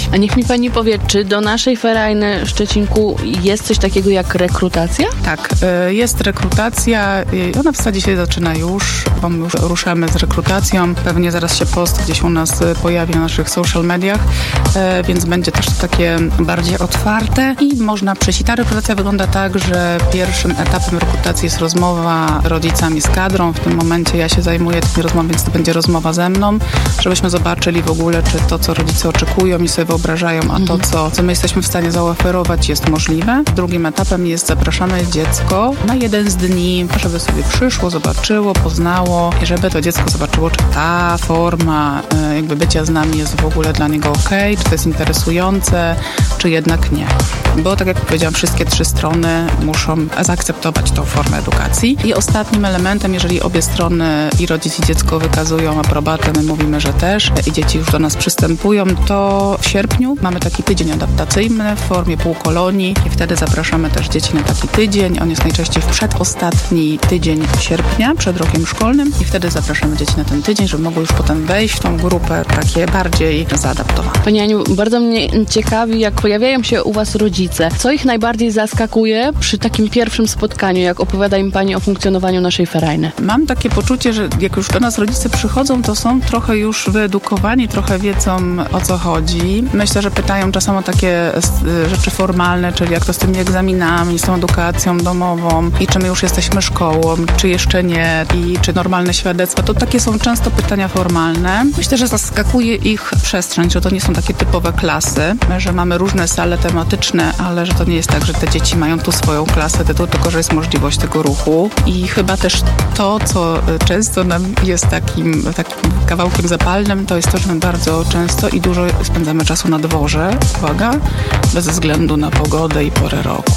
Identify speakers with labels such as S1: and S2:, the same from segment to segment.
S1: A niech mi pani powie, czy do naszej ferajny w Szczecinku jest coś takiego jak rekrutacja?
S2: Tak, jest rekrutacja. Ona w zasadzie się zaczyna już, bo my już ruszamy z rekrutacją. Pewnie zaraz się post gdzieś u nas pojawi na naszych social mediach, więc będzie też to takie bardziej otwarte i można przyjść. I ta rekrutacja wygląda tak, że pierwszym etapem rekrutacji jest rozmowa rodzicami z kadrą. W tym momencie ja się zajmuję tymi rozmowami, więc to będzie rozmowa ze mną, żebyśmy zobaczyli w ogóle, czy to, co rodzice oczekują i sobie wyobrażają, a to, co my jesteśmy w stanie zaoferować, jest możliwe. Drugim etapem jest zapraszamy dziecko na jeden z dni, żeby sobie przyszło, zobaczyło, poznało i żeby to dziecko zobaczyło, czy ta forma jakby bycia z nami jest w ogóle dla niego okej, czy to jest interesujące, czy jednak nie. Bo tak jak powiedziałam, wszystkie trzy strony muszą zaakceptować tą formę edukacji. I ostatnim elementem, jeżeli obie strony, i rodzic, i dziecko wykazują aprobatę, my mówimy, że też, i dzieci już do nas przystępują, to w sierpniu mamy taki tydzień adaptacyjny w formie półkolonii i wtedy zapraszamy też dzieci na taki tydzień. On jest najczęściej w przedostatni tydzień sierpnia, przed rokiem szkolnym i wtedy zapraszamy dzieci na ten tydzień, żeby mogły już potem wejść w tą grupę takie bardziej zaadaptowane.
S1: Pani Aniu, bardzo mnie ciekawi, jak pojawiają się u was rodzice. Co ich najbardziej zaskakuje przy takim pierwszym spotkaniu, jak opowiada im pani o funkcjonowaniu naszej ferajny?
S2: Mam takie poczucie, że jak już do nas rodzice przychodzą, to są trochę już wyedukowani, trochę wiedzą, o co chodzi. Myślę, że pytają czasem o takie rzeczy formalne, czyli jak to z tymi egzaminami, z tą edukacją domową i czy my już jesteśmy szkołą, czy jeszcze nie i czy normalne świadectwa. To takie są często pytania formalne. Myślę, że zaskakuje ich przestrzeń, że to nie są takie typowe klasy, że mamy różne sale tematyczne, ale że to nie jest tak, że te dzieci mają tu swoją klasę, tylko że jest możliwość tego ruchu. I chyba też to, co często nam jest takim kawałkiem zapalnym, to jest to, że my bardzo często i dużo spędzamy czasu na dworze, uwaga, bez względu na pogodę i porę roku.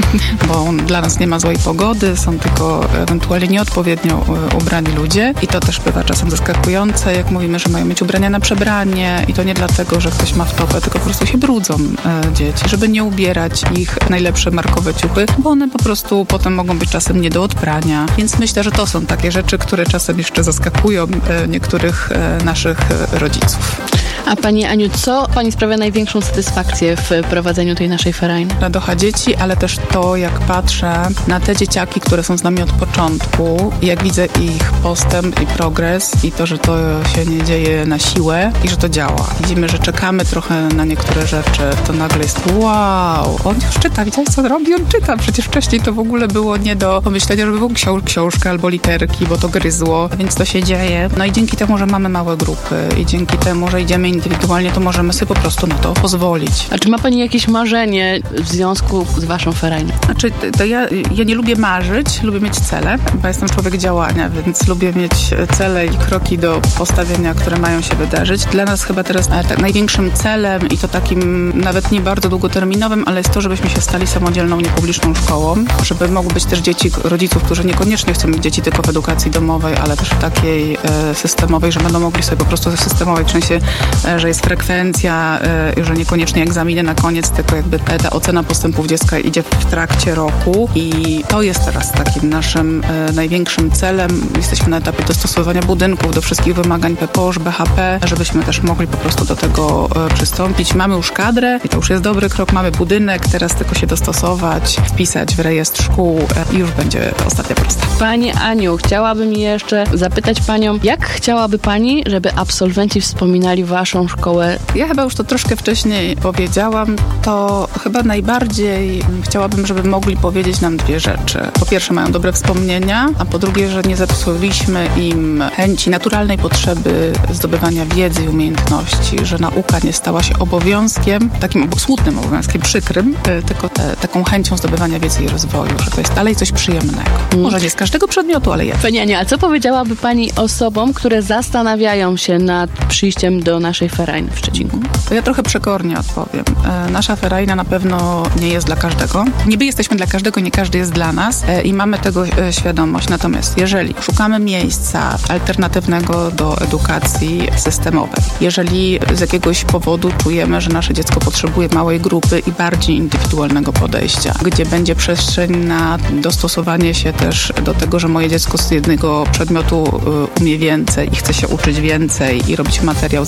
S2: Bo dla nas nie ma złej pogody, są tylko ewentualnie nieodpowiednio ubrani ludzie i to też bywa czasem zaskakujące, jak mówimy, że mają mieć ubrania na przebranie i to nie dlatego, że ktoś ma wtopę, tylko po prostu się brudzą dzieci, żeby nie ubierać ich najlepsze markowe ciuchy, bo one po prostu potem mogą być czasem nie do odprania, więc myślę, że to są takie rzeczy, które czasem jeszcze zaskakują niektórych naszych rodziców.
S1: A pani Aniu, co pani sprawia największą satysfakcję w prowadzeniu tej naszej ferajny?
S2: Radocha dzieci, ale też to, jak patrzę na te dzieciaki, które są z nami od początku, jak widzę ich postęp i progres i to, że to się nie dzieje na siłę i że to działa. Widzimy, że czekamy trochę na niektóre rzeczy, to nagle jest wow, on już czyta, widziałeś co robi? On czyta. Przecież wcześniej to w ogóle było nie do pomyślenia, żeby był książkę albo literki, bo to gryzło, więc to się dzieje. No i dzięki temu, że mamy małe grupy i dzięki temu, że idziemy indywidualnie, to możemy sobie po prostu na to pozwolić.
S1: A czy ma pani jakieś marzenie w związku z waszą ferajną?
S2: Znaczy, to ja nie lubię marzyć, lubię mieć cele, bo jestem człowiek działania, więc lubię mieć cele i kroki do postawienia, które mają się wydarzyć. Dla nas chyba teraz największym celem i to takim nawet nie bardzo długoterminowym, ale jest to, żebyśmy się stali samodzielną, niepubliczną szkołą, żeby mogły być też dzieci rodziców, którzy niekoniecznie chcą mieć dzieci tylko w edukacji domowej, ale też w takiej systemowej, że będą mogli sobie po prostu w systemowej, w sensie, że jest frekwencja, że niekoniecznie egzaminy na koniec, tylko jakby ta ocena postępów dziecka idzie w trakcie roku i to jest teraz takim naszym największym celem. Jesteśmy na etapie dostosowania budynków do wszystkich wymagań PPOŚ, BHP, żebyśmy też mogli po prostu do tego przystąpić. Mamy już kadrę i to już jest dobry krok, mamy budynek, teraz tylko się dostosować, wpisać w rejestr szkół i już będzie ostatnia prosta.
S1: Pani Aniu, chciałabym jeszcze zapytać panią, jak chciałaby pani, żeby absolwenci wspominali waszą szkołę?
S2: Ja chyba już to troszkę wcześniej powiedziałam, to chyba najbardziej chciałabym, żeby mogli powiedzieć nam dwie rzeczy. Po pierwsze, mają dobre wspomnienia, a po drugie, że nie zepsuliśmy im chęci, naturalnej potrzeby zdobywania wiedzy i umiejętności, że nauka nie stała się obowiązkiem, takim smutnym obowiązkiem, przykrym, tylko taką chęcią zdobywania wiedzy i rozwoju, że to jest dalej coś przyjemnego. Może nie z każdego przedmiotu, ale jest.
S1: Pani Ania, a co powiedziałaby pani osobom, które zastanawiają się nad przyjściem do naszej ferajny w Szczecinku?
S2: To ja trochę przekornie odpowiem. Nasza ferajna na pewno nie jest dla każdego. Niby jesteśmy dla każdego, nie każdy jest dla nas i mamy tego świadomość. Natomiast jeżeli szukamy miejsca alternatywnego do edukacji systemowej, jeżeli z jakiegoś powodu czujemy, że nasze dziecko potrzebuje małej grupy i bardziej indywidualnego podejścia, gdzie będzie przestrzeń na dostosowanie się też do tego, że moje dziecko z jednego przedmiotu umie więcej i chce się uczyć więcej i robić materiał z starszej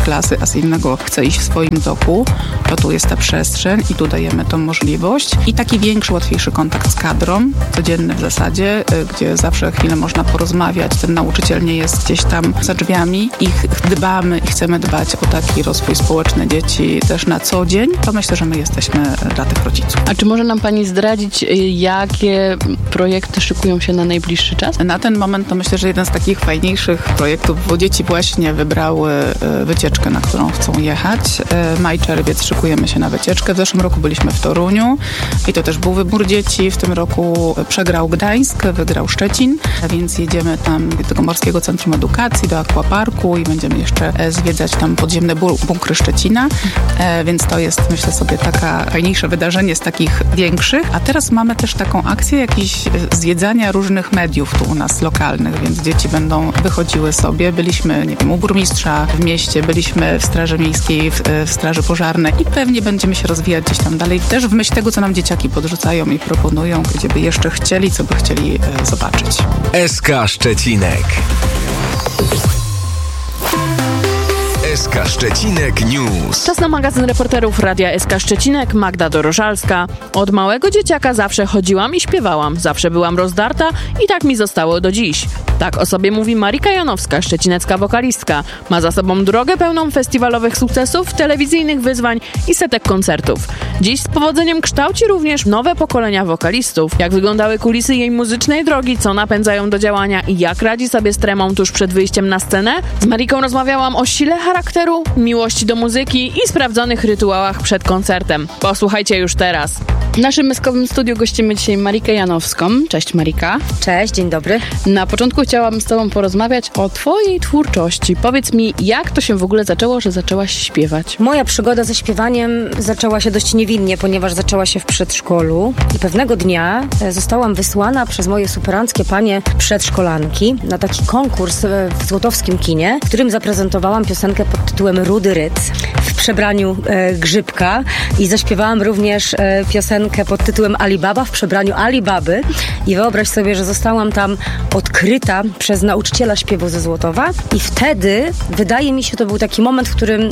S2: klasy, a z innego chce iść w swoim toku, to tu jest ta przestrzeń i tu dajemy tą możliwość. I taki większy, łatwiejszy kontakt z kadrą, codzienny w zasadzie, gdzie zawsze chwilę można porozmawiać. Ten nauczyciel nie jest gdzieś tam za drzwiami i dbamy i chcemy dbać o taki rozwój społeczny dzieci też na co dzień. To myślę, że my jesteśmy dla tych rodziców.
S1: A czy może nam pani zdradzić, jakie projekty szykują się na najbliższy czas?
S2: Na ten moment to myślę, że jeden z takich fajniejszych projektów, bo dzieci właśnie wybrały wycieczkę, na którą chcą jechać. Maj, czerwiec szykujemy się na wycieczkę. W zeszłym roku byliśmy w Toruniu i to też był wybór dzieci. W tym roku przegrał Gdańsk, wygrał Szczecin, więc jedziemy tam do tego Morskiego Centrum Edukacji, do Aquaparku i będziemy jeszcze zwiedzać tam podziemne bunkry Szczecina, więc to jest, myślę sobie, taka fajniejsze wydarzenie z takich większych. A teraz mamy też taką akcję jakichś zwiedzania różnych mediów tu u nas lokalnych, więc dzieci będą wychodziły sobie. Byliśmy, nie wiem, u burmistrza w mieście, byliśmy w Straży Miejskiej, w Straży Pożarnej i pewnie będziemy się rozwijać gdzieś tam dalej. Też w myśl tego, co nam dzieciaki podrzucają i proponują, gdzie by jeszcze chcieli, co by chcieli zobaczyć.
S3: SK Szczecinek. SK Szczecinek News.
S4: Czas na magazyn reporterów Radia SK Szczecinek. Magda Dorożalska. Od małego dzieciaka zawsze chodziłam i śpiewałam. Zawsze byłam rozdarta i tak mi zostało do dziś. Tak o sobie mówi Marika Janowska, szczecinecka wokalistka. Ma za sobą drogę pełną festiwalowych sukcesów, telewizyjnych wyzwań i setek koncertów. Dziś z powodzeniem kształci również nowe pokolenia wokalistów. Jak wyglądały kulisy jej muzycznej drogi, co napędzają do działania i jak radzi sobie z tremą tuż przed wyjściem na scenę? Z Mariką rozmawiałam o sile charakteru, miłości do muzyki i sprawdzonych rytuałach przed koncertem. Posłuchajcie już teraz.
S1: W naszym myskowym studiu gościmy dzisiaj Marikę Janowską. Cześć Marika.
S5: Cześć, dzień dobry.
S1: Na początku chciałam z tobą porozmawiać o twojej twórczości. Powiedz mi, jak to się w ogóle zaczęło, że zaczęłaś śpiewać?
S5: Moja przygoda ze śpiewaniem zaczęła się dość niewinnie, ponieważ zaczęła się w przedszkolu i pewnego dnia zostałam wysłana przez moje superanckie panie przedszkolanki na taki konkurs w złotowskim kinie, w którym zaprezentowałam piosenkę pod tytułem Rudy Ryc w przebraniu Grzybka i zaśpiewałam również piosenkę pod tytułem Alibaba w przebraniu Alibaby i wyobraź sobie, że zostałam tam odkryta przez nauczyciela śpiewu ze Złotowa i wtedy, wydaje mi się, to był taki moment, w którym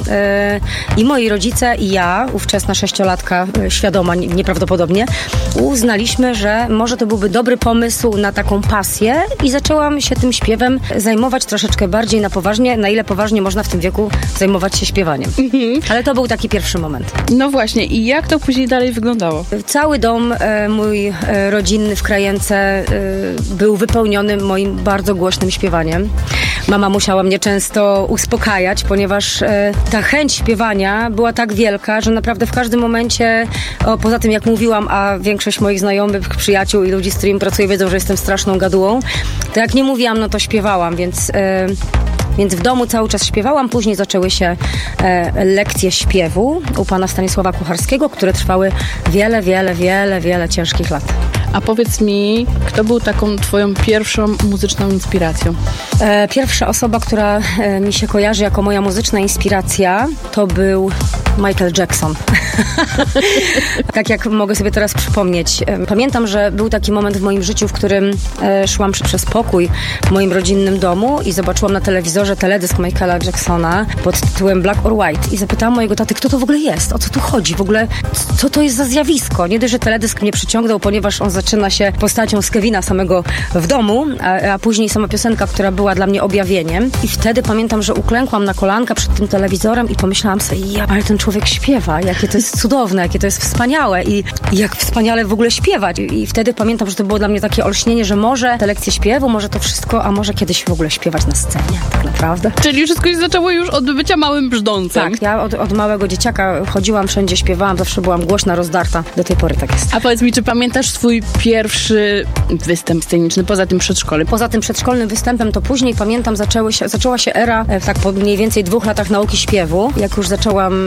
S5: i moi rodzice i ja, ówczesna 6-latka, świadoma nieprawdopodobnie, uznaliśmy, że może to byłby dobry pomysł na taką pasję i zaczęłam się tym śpiewem zajmować troszeczkę bardziej na poważnie, na ile poważnie można w tym wieku zajmować się śpiewaniem. Ale to był taki pierwszy moment.
S1: No właśnie, i jak to później dalej wyglądało?
S5: Cały dom mój rodzinny w Krajence był wypełniony moim bardzo głośnym śpiewaniem. Mama musiała mnie często uspokajać, ponieważ ta chęć śpiewania była tak wielka, że naprawdę w każdym momencie, poza tym jak mówiłam, a większość moich znajomych, przyjaciół i ludzi, z którymi pracuję, wiedzą, że jestem straszną gadułą, to jak nie mówiłam, no to śpiewałam, więc w domu cały czas śpiewałam. Później zaczęły się lekcje śpiewu u pana Stanisława Kucharskiego, które trwały wiele ciężkich lat.
S1: A powiedz mi, kto był taką twoją pierwszą muzyczną inspiracją?
S5: Pierwsza osoba, która mi się kojarzy jako moja muzyczna inspiracja, to był Michael Jackson. Tak jak mogę sobie teraz przypomnieć. Pamiętam, że był taki moment w moim życiu, w którym szłam przez pokój w moim rodzinnym domu i zobaczyłam na telewizorze teledysk Michaela Jacksona pod tytułem Black or White i zapytałam mojego taty, kto to w ogóle jest, o co tu chodzi, w ogóle co to jest za zjawisko. Nie dość, że teledysk mnie przyciągnął, ponieważ on zaczyna się postacią z Kevina samego w domu, a później sama piosenka, która była dla mnie objawieniem. I wtedy pamiętam, że uklękłam na kolanka przed tym telewizorem i pomyślałam sobie, ale ten człowiek śpiewa, jakie to jest cudowne, jakie to jest wspaniałe i jak wspaniale w ogóle śpiewać. I wtedy pamiętam, że to było dla mnie takie olśnienie, że może te lekcje śpiewu, może to wszystko, a może kiedyś w ogóle śpiewać na scenie, tak naprawdę.
S1: Czyli wszystko się zaczęło już od bycia małym brzdącem.
S5: Tak, ja od małego dzieciaka chodziłam wszędzie, śpiewałam, zawsze byłam głośna, rozdarta. Do tej pory tak jest.
S1: A powiedz mi, czy pamiętasz swój pierwszy występ sceniczny poza tym przedszkolem?
S5: Poza tym przedszkolnym występem to później, pamiętam, zaczęła się era, tak po mniej więcej 2 latach nauki śpiewu. Jak już zaczęłam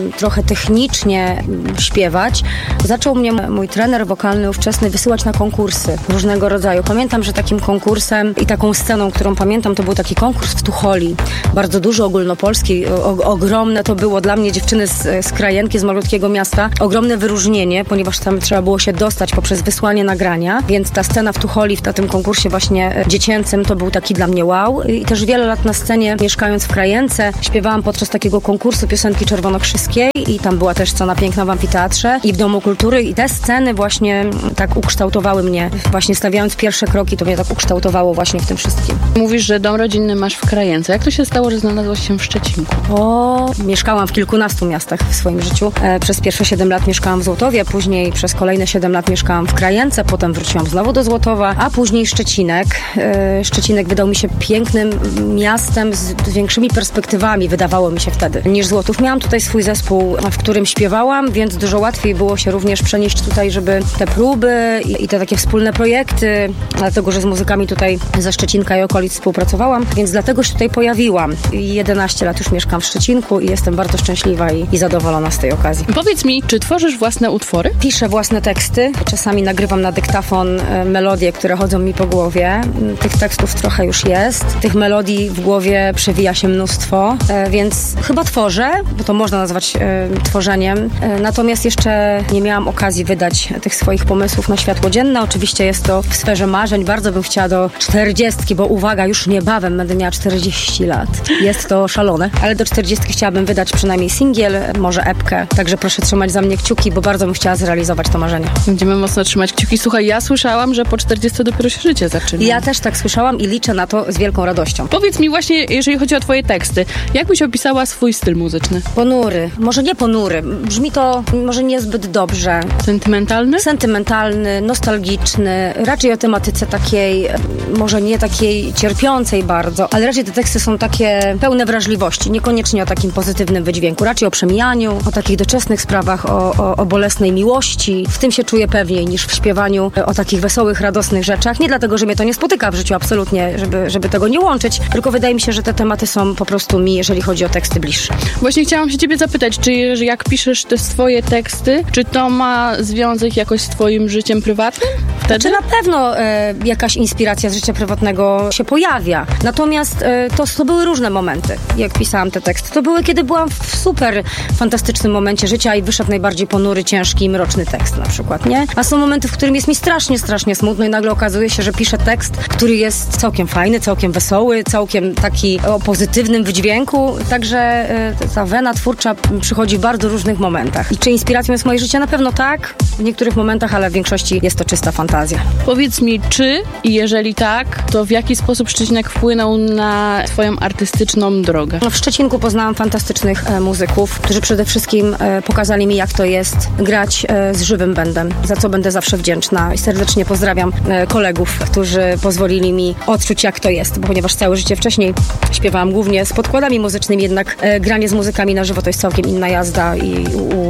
S5: trochę technicznie śpiewać, zaczął mnie mój trener wokalny ówczesny wysyłać na konkursy różnego rodzaju. Pamiętam, że takim konkursem i taką sceną, którą pamiętam, to był taki konkurs w Tucholi. Bardzo duży, ogólnopolski, ogromne to było dla mnie, dziewczyny z Krajenki, z malutkiego miasta, ogromne wyróżnienie, ponieważ tam trzeba było się dostać poprzez wysłanie nagrania, więc ta scena w Tucholi, na tym konkursie właśnie dziecięcym, to był taki dla mnie wow. I też wiele lat na scenie, mieszkając w Krajence, śpiewałam podczas takiego konkursu piosenki czerwonokrzyskiej i tam była też scena piękna w amfiteatrze i w Domu Kultury i te sceny właśnie tak ukształtowały mnie. Właśnie stawiając pierwsze kroki, to mnie tak ukształtowało właśnie w tym wszystkim.
S1: Mówisz, że dom rodzinny masz w Krajence. Jak to się stało, że znalazłaś się w Szczecinku?
S5: Mieszkałam w kilkunastu miastach w swoim życiu. Przez pierwsze 7 lat mieszkałam w Złotowie, później przez kolejne 7 lat mieszkałam w Krajence, potem wróciłam znowu do Złotowa, a później Szczecinek. Szczecinek wydał mi się pięknym miastem z większymi perspektywami, wydawało mi się wtedy, niż Złotów. Miałam tutaj swój zespół, w którym śpiewałam, więc dużo łatwiej było się również przenieść tutaj, żeby te próby i te takie wspólne projekty, dlatego, że z muzykami tutaj ze Szczecinka i okolic współpracowałam, więc dlatego się tutaj pojawiłam. 11 lat już mieszkam w Szczecinku i jestem bardzo szczęśliwa i zadowolona z tej okazji.
S1: Powiedz mi, czy tworzysz własne utwory?
S5: Piszę własne teksty, czasami nagrywam na dyktafon melodie, które chodzą mi po głowie. Tych tekstów trochę już jest, tych melodii w głowie przewija się mnóstwo, więc chyba tworzę, bo to można nazwać tworzeniem. Natomiast jeszcze nie miałam okazji wydać tych swoich pomysłów na światło dzienne. Oczywiście jest to w sferze marzeń. Bardzo bym chciała do 40, bo uwaga, już niebawem będę miała 40 lat. Jest to szalone, ale do 40 chciałabym wydać przynajmniej singiel, może epkę. Także proszę trzymać za mnie kciuki, bo bardzo bym chciała zrealizować to marzenie.
S1: Będziemy mocno trzymać kciuki. Słuchaj, ja słyszałam, że po 40 dopiero się życie zaczyna.
S5: Ja też tak słyszałam i liczę na to z wielką radością.
S1: Powiedz mi właśnie, jeżeli chodzi o twoje teksty, jak byś opisała swój styl muzyczny?
S5: Ponury. Może nie ponury. Brzmi to może niezbyt dobrze.
S1: Sentymentalny?
S5: Sentymentalny, nostalgiczny. Raczej o tematyce takiej, może nie takiej cierpiącej bardzo, ale raczej te teksty są takie pełne wrażliwości. Niekoniecznie o takim pozytywnym wydźwięku. Raczej o przemijaniu, o takich doczesnych sprawach, o bolesnej miłości. W tym się czuję pewniej niż w śpiewaniu o takich wesołych, radosnych rzeczach. Nie dlatego, że mnie to nie spotyka w życiu, absolutnie, żeby tego nie łączyć, tylko wydaje mi się, że te tematy są po prostu mi, jeżeli chodzi o teksty, bliższe.
S1: Właśnie chciałam się ciebie zapytać, czy jak piszesz te swoje teksty, czy to ma związek jakoś z twoim życiem prywatnym? Wtedy?
S5: Czy na pewno jakaś inspiracja z życia prywatnego się pojawia. Natomiast to były różne momenty, jak pisałam te teksty. To były, kiedy byłam w super fantastycznym momencie życia i wyszedł najbardziej ponury, ciężki i mroczny tekst na przykład, nie? A są momenty, w którym jest mi strasznie, strasznie smutno i nagle okazuje się, że piszę tekst, który jest całkiem fajny, całkiem wesoły, całkiem taki o pozytywnym wydźwięku. Także ta wena twórcza przychodzi w bardzo różnych momentach. I czy inspiracją jest moje życie? Na pewno tak, w niektórych momentach, ale w większości jest to czysta fantazja.
S1: Powiedz mi, czy i jeżeli tak, to w jaki sposób Szczecinek wpłynął na twoją artystyczną drogę?
S5: W Szczecinku poznałam fantastycznych muzyków, którzy przede wszystkim pokazali mi, jak to jest grać z żywym bändem, za co będę zawsze wdzięczna i serdecznie pozdrawiam kolegów, którzy pozwolili mi odczuć, jak to jest, bo ponieważ całe życie wcześniej śpiewałam głównie z podkładami muzycznymi, jednak granie z muzykami na żywo to jest całkiem inna jazda i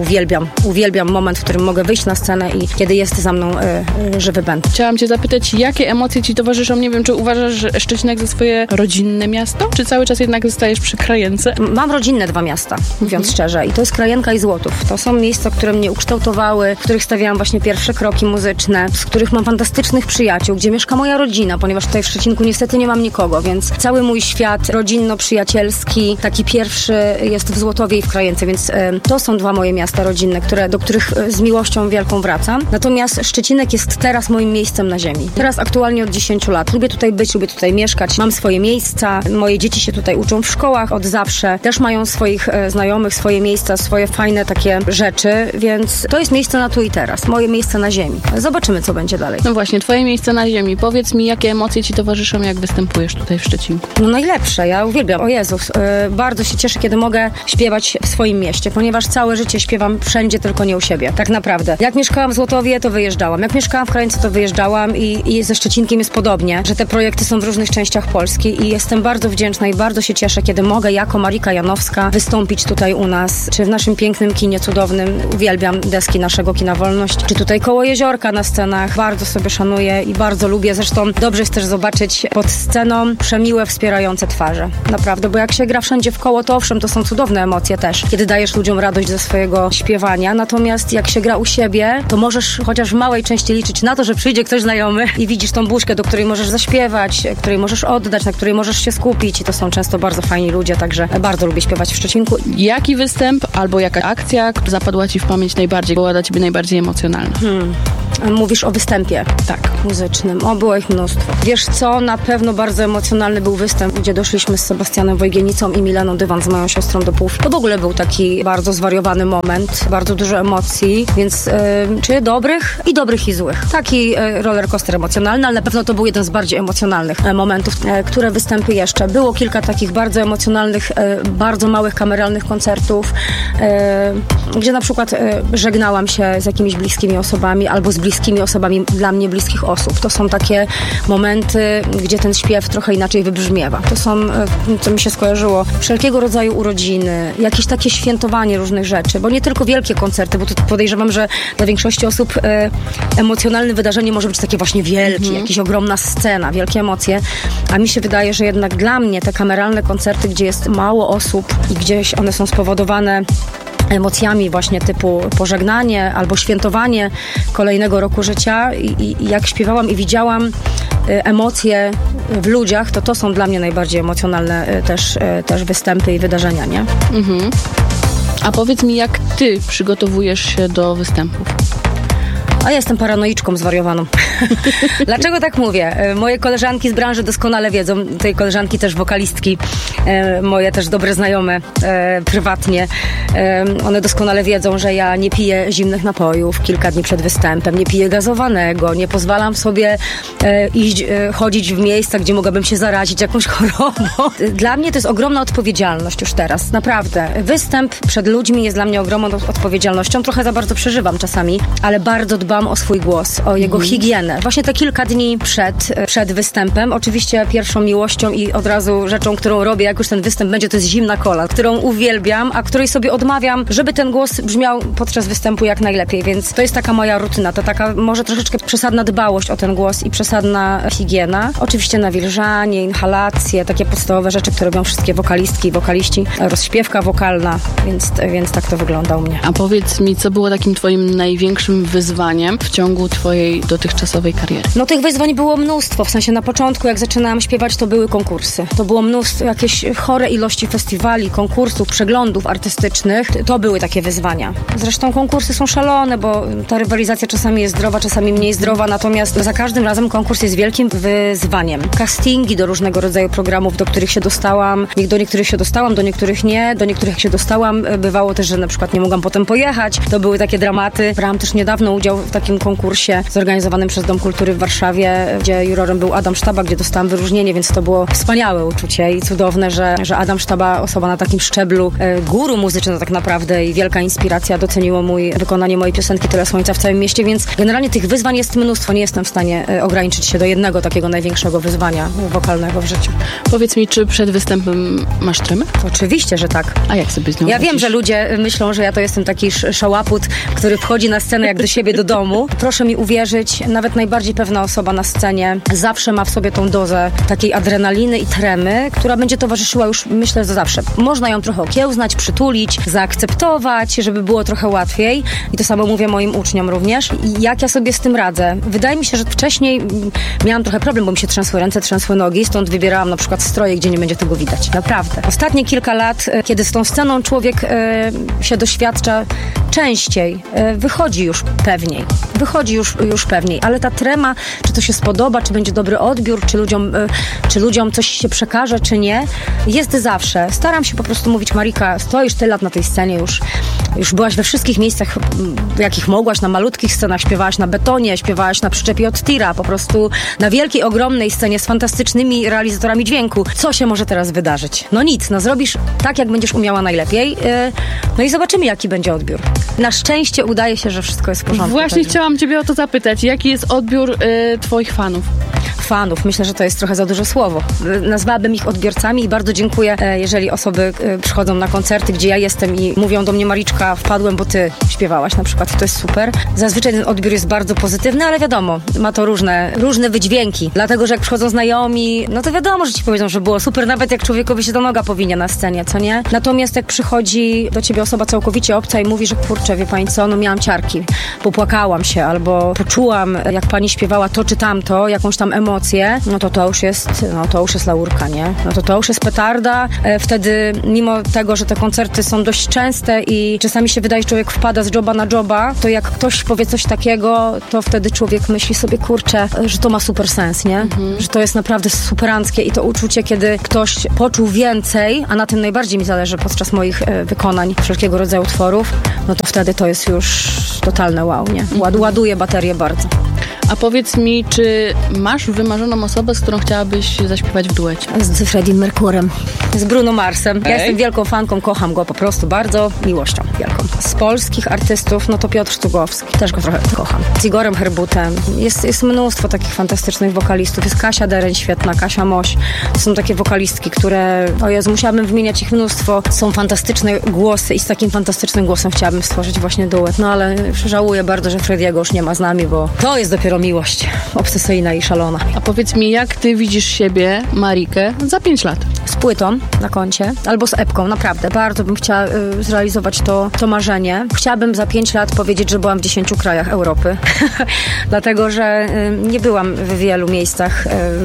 S5: uwielbiam moment, w którym mogę wyjść na scenę i kiedy jest za mną żywy band.
S1: Chciałam cię zapytać, jakie emocje ci towarzyszą? Nie wiem, czy uważasz Szczecinek za swoje rodzinne miasto? Czy cały czas jednak zostajesz przy Krajence?
S5: Mam rodzinne 2 miasta, mówiąc szczerze, i to jest Krajenka i Złotów. To są miejsca, które mnie ukształtowały, w których stawiałam właśnie pierwsze kroki muzyczne, z których mam fantastycznych przyjaciół, gdzie mieszka moja rodzina, ponieważ tutaj w Szczecinku niestety nie mam nikogo, więc cały mój świat rodzinno-przyjacielski, taki pierwszy jest w Złotowie i w Krajence, więc to są 2 moje miasta rodzinne, do których z miłością wielką wracam. Natomiast Szczecinek jest teraz moim miejscem na ziemi. Teraz aktualnie od 10 lat. Lubię tutaj być, lubię tutaj mieszkać. Mam swoje miejsca. Moje dzieci się tutaj uczą w szkołach od zawsze. Też mają swoich znajomych, swoje miejsca, swoje fajne takie rzeczy, więc to jest miejsce na tu i teraz. Moje miejsce na ziemi. Zobaczymy, co będzie dalej.
S1: No właśnie, twoje miejsce na ziemi. Powiedz mi, jakie emocje ci towarzyszą, jak występujesz tutaj w Szczecinku?
S5: No najlepsze. Ja uwielbiam. O Jezus. Bardzo się cieszę, kiedy mogę śpiewać w swoim mieście, ponieważ całe życie śpiewam mieszkam wszędzie, tylko nie u siebie. Tak naprawdę. Jak mieszkałam w Złotowie, to wyjeżdżałam. Jak mieszkałam w Krajeńcu, to wyjeżdżałam i ze Szczecinkiem jest podobnie, że te projekty są w różnych częściach Polski i jestem bardzo wdzięczna i bardzo się cieszę, kiedy mogę jako Marika Janowska wystąpić tutaj u nas, czy w naszym pięknym kinie cudownym. Uwielbiam deski naszego Kina Wolność, czy tutaj koło Jeziorka na scenach. Bardzo sobie szanuję i bardzo lubię. Zresztą dobrze jest też zobaczyć pod sceną przemiłe, wspierające twarze. Naprawdę, bo jak się gra wszędzie w koło, to owszem, to są cudowne emocje też, kiedy dajesz ludziom radość ze swojego śpiewania. Natomiast jak się gra u siebie, to możesz chociaż w małej części liczyć na to, że przyjdzie ktoś znajomy i widzisz tą buźkę, do której możesz zaśpiewać, której możesz oddać, na której możesz się skupić i to są często bardzo fajni ludzie, także bardzo lubię śpiewać w Szczecinku.
S1: Jaki występ albo jaka akcja, która zapadła ci w pamięć najbardziej, była dla ciebie najbardziej emocjonalna?
S5: Mówisz o występie?
S1: Tak.
S5: Muzycznym. Było ich mnóstwo. Wiesz co, na pewno bardzo emocjonalny był występ, gdzie doszliśmy z Sebastianem Wojgienicą i Mileną Dywan z moją siostrą do Półw. To w ogóle był taki bardzo zwariowany moment, bardzo dużo emocji, więc czy dobrych i złych. Taki rollercoaster emocjonalny, ale na pewno to był jeden z bardziej emocjonalnych momentów. Które występy jeszcze? Było kilka takich bardzo emocjonalnych, bardzo małych kameralnych koncertów, gdzie na przykład żegnałam się z jakimiś bliskimi osobami albo z bliskimi osobami dla mnie bliskich osób. To są takie momenty, gdzie ten śpiew trochę inaczej wybrzmiewa. To są, co mi się skojarzyło, wszelkiego rodzaju urodziny, jakieś takie świętowanie różnych rzeczy, bo nie tylko wielkie koncerty, bo tu podejrzewam, że dla większości osób emocjonalne wydarzenie może być takie właśnie wielkie, jakaś ogromna scena, wielkie emocje, a mi się wydaje, że jednak dla mnie te kameralne koncerty, gdzie jest mało osób i gdzieś one są spowodowane emocjami właśnie typu pożegnanie albo świętowanie kolejnego roku życia i jak śpiewałam i widziałam emocje w ludziach, to są dla mnie najbardziej emocjonalne też występy i wydarzenia, nie?
S1: A powiedz mi, jak ty przygotowujesz się do występów?
S5: A ja jestem paranoiczką zwariowaną. Dlaczego tak mówię? Moje koleżanki z branży doskonale wiedzą, tej koleżanki też wokalistki, moje też dobre znajome prywatnie, one doskonale wiedzą, że ja nie piję zimnych napojów kilka dni przed występem, nie piję gazowanego, nie pozwalam sobie chodzić w miejsca, gdzie mogłabym się zarazić jakąś chorobą. Dla mnie to jest ogromna odpowiedzialność już teraz, naprawdę. Występ przed ludźmi jest dla mnie ogromną odpowiedzialnością, trochę za bardzo przeżywam czasami, ale bardzo dbam o swój głos, o jego higienę. Właśnie te kilka dni przed występem, oczywiście pierwszą miłością i od razu rzeczą, którą robię, jak już ten występ będzie, to jest zimna kola, którą uwielbiam, a której sobie odmawiam, żeby ten głos brzmiał podczas występu jak najlepiej, więc to jest taka moja rutyna, to taka może troszeczkę przesadna dbałość o ten głos i przesadna higiena. Oczywiście nawilżanie, inhalacje, takie podstawowe rzeczy, które robią wszystkie wokalistki i wokaliści, rozśpiewka wokalna, więc tak to wygląda u mnie.
S1: A powiedz mi, co było takim twoim największym wyzwaniem w ciągu twojej dotychczasowej kariery?
S5: No tych wyzwań było mnóstwo, w sensie na początku, jak zaczynałam śpiewać, to były konkursy. To było mnóstwo, jakieś chore ilości festiwali, konkursów, przeglądów artystycznych. To były takie wyzwania. Zresztą konkursy są szalone, bo ta rywalizacja czasami jest zdrowa, czasami mniej zdrowa, natomiast za każdym razem konkurs jest wielkim wyzwaniem. Castingi do różnego rodzaju programów, do których się dostałam. Do niektórych się dostałam, do niektórych nie. Do niektórych jak się dostałam, bywało też, że na przykład nie mogłam potem pojechać. To były takie dramaty. Brałam też niedawno udział w takim konkursie zorganizowanym przez Dom Kultury w Warszawie, gdzie jurorem był Adam Sztaba, gdzie dostałam wyróżnienie, więc to było wspaniałe uczucie i cudowne, że Adam Sztaba, osoba na takim szczeblu, guru muzyczny tak naprawdę i wielka inspiracja, doceniło wykonanie mojej piosenki Tyle Słońca w całym mieście, więc generalnie tych wyzwań jest mnóstwo. Nie jestem w stanie ograniczyć się do jednego takiego największego wyzwania wokalnego w życiu.
S1: Powiedz mi, czy przed występem masz tremę?
S5: Oczywiście, że tak.
S1: A jak sobie z nią
S5: Ja wiem, że ludzie myślą, że ja to jestem taki szałaput, który wchodzi na scenę jak do siebie do domu. Proszę mi uwierzyć, nawet najbardziej pewna osoba na scenie zawsze ma w sobie tą dozę takiej adrenaliny i tremy, która będzie towarzyszyła już, myślę, za zawsze. Można ją trochę okiełznać, przytulić, zaakceptować, żeby było trochę łatwiej. I to samo mówię moim uczniom również. I jak ja sobie z tym radzę? Wydaje mi się, że wcześniej miałam trochę problem, bo mi się trzęsły ręce, trzęsły nogi, stąd wybierałam na przykład stroje, gdzie nie będzie tego widać. Naprawdę. Ostatnie kilka lat, kiedy z tą sceną człowiek się doświadcza częściej, wychodzi już pewniej. Wychodzi już pewniej, ale ta trema, czy to się spodoba, czy będzie dobry odbiór, czy ludziom coś się przekaże, czy nie, jest zawsze. Staram się po prostu mówić: Marika, stoisz tyle lat na tej scenie, już byłaś we wszystkich miejscach, w jakich mogłaś, na malutkich scenach, śpiewałaś na betonie, śpiewałaś na przyczepie od tira, po prostu na wielkiej, ogromnej scenie z fantastycznymi realizatorami dźwięku. Co się może teraz wydarzyć? No nic, zrobisz tak, jak będziesz umiała najlepiej, no i zobaczymy, jaki będzie odbiór. Na szczęście udaje się, że wszystko jest w porządku.
S1: Właśnie chciałam ciebie o to zapytać. Jaki jest odbiór twoich fanów?
S5: Fanów. Myślę, że to jest trochę za duże słowo. Nazwałabym ich odbiorcami i bardzo dziękuję, jeżeli osoby przychodzą na koncerty, gdzie ja jestem i mówią do mnie: Mariczka, wpadłem, bo ty śpiewałaś na przykład. To jest super. Zazwyczaj ten odbiór jest bardzo pozytywny, ale wiadomo, ma to różne wydźwięki. Dlatego, że jak przychodzą znajomi, no to wiadomo, że ci powiedzą, że było super, nawet jak człowiekowi się ta noga powinie na scenie, co nie? Natomiast jak przychodzi do ciebie osoba całkowicie obca i mówi, że kurczę, wie pani co, no miałam ciarki, popłakałam się, albo poczułam, jak pani śpiewała to czy tamto, jakąś tam emocję, no to już jest laurka, nie? No to już jest petarda. Wtedy, mimo tego, że te koncerty są dość częste i czasami się wydaje, że człowiek wpada z joba na joba, to jak ktoś powie coś takiego, to wtedy człowiek myśli sobie, kurczę, że to ma super sens, nie? Że to jest naprawdę superanckie i to uczucie, kiedy ktoś poczuł więcej, a na tym najbardziej mi zależy podczas moich wykonań wszelkiego rodzaju utworów, no to wtedy to jest już totalne wow, nie? Ładuje baterię bardzo.
S1: A powiedz mi, czy masz wymarzoną osobę, z którą chciałabyś zaśpiewać w duecie?
S5: Z Freddie Mercurym, z Bruno Marsem. Ja jestem wielką fanką, kocham go po prostu bardzo, miłością wielką. Z polskich artystów, no to Piotr Stugowski, też go trochę kocham. Z Igorem Herbutem. Jest mnóstwo takich fantastycznych wokalistów. Jest Kasia Dereń świetna, Kasia Moś. To są takie wokalistki, które, o Jezu, musiałabym wymieniać ich mnóstwo. Są fantastyczne głosy i z takim fantastycznym głosem chciałabym stworzyć właśnie duet. No ale żałuję bardzo, że Frediego już nie ma z nami, bo to jest dopiero miłość obsesyjna i szalona.
S1: A powiedz mi, jak ty widzisz siebie, Marikę, za 5 lat?
S5: Z płytą na koncie, albo z epką, naprawdę. Bardzo bym chciała zrealizować to marzenie. Chciałabym za 5 lat powiedzieć, że byłam w 10 krajach Europy. Dlatego, że nie byłam w wielu miejscach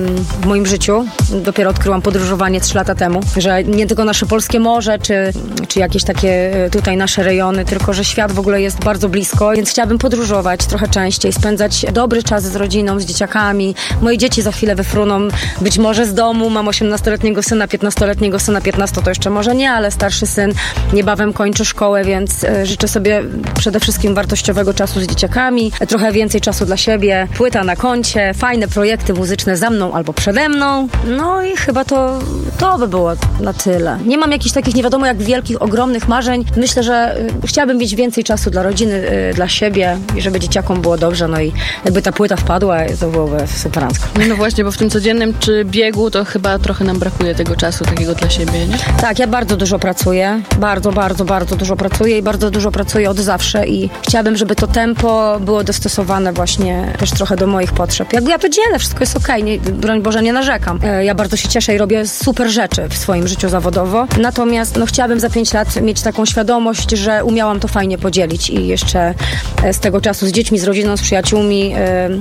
S5: w moim życiu. Dopiero odkryłam podróżowanie 3 lata temu. Że nie tylko nasze polskie morze, czy jakieś takie tutaj nasze rejony, tylko że świat w ogóle jest bardzo blisko, więc chciałabym podróżować trochę częściej, spędzać dobry czas z rodziną, z dzieciakami. Moje dzieci za chwilę wyfruną być może z domu. Mam 18-letniego syna, 15-letniego syna, 15 to jeszcze może nie, ale starszy syn niebawem kończy szkołę, więc życzę sobie przede wszystkim wartościowego czasu z dzieciakami, trochę więcej czasu dla siebie, płyta na koncie, fajne projekty muzyczne za mną albo przede mną. No i chyba to by było na tyle. Nie mam jakichś takich nie wiadomo jak wielkich, ogromnych marzeń. Myślę, że chciałabym mieć więcej czasu dla rodziny, dla siebie i żeby dzieciakom było dobrze, no i jakby ta płyta wpadła, to byłoby superancko.
S1: No właśnie, bo w tym codziennym biegu to chyba trochę nam brakuje tego czasu takiego dla siebie, nie?
S5: Tak, ja bardzo dużo pracuję. Bardzo, bardzo, bardzo dużo pracuję i bardzo dużo pracuję od zawsze i chciałabym, żeby to tempo było dostosowane właśnie też trochę do moich potrzeb. Jakby ja to dzielę, wszystko jest okej, nie, broń Boże, nie narzekam. Ja bardzo się cieszę i robię super rzeczy w swoim życiu zawodowo. Natomiast chciałabym za 5 lat mieć taką świadomość, że umiałam to fajnie podzielić i jeszcze z tego czasu z dziećmi, z rodziną, z przyjaciółmi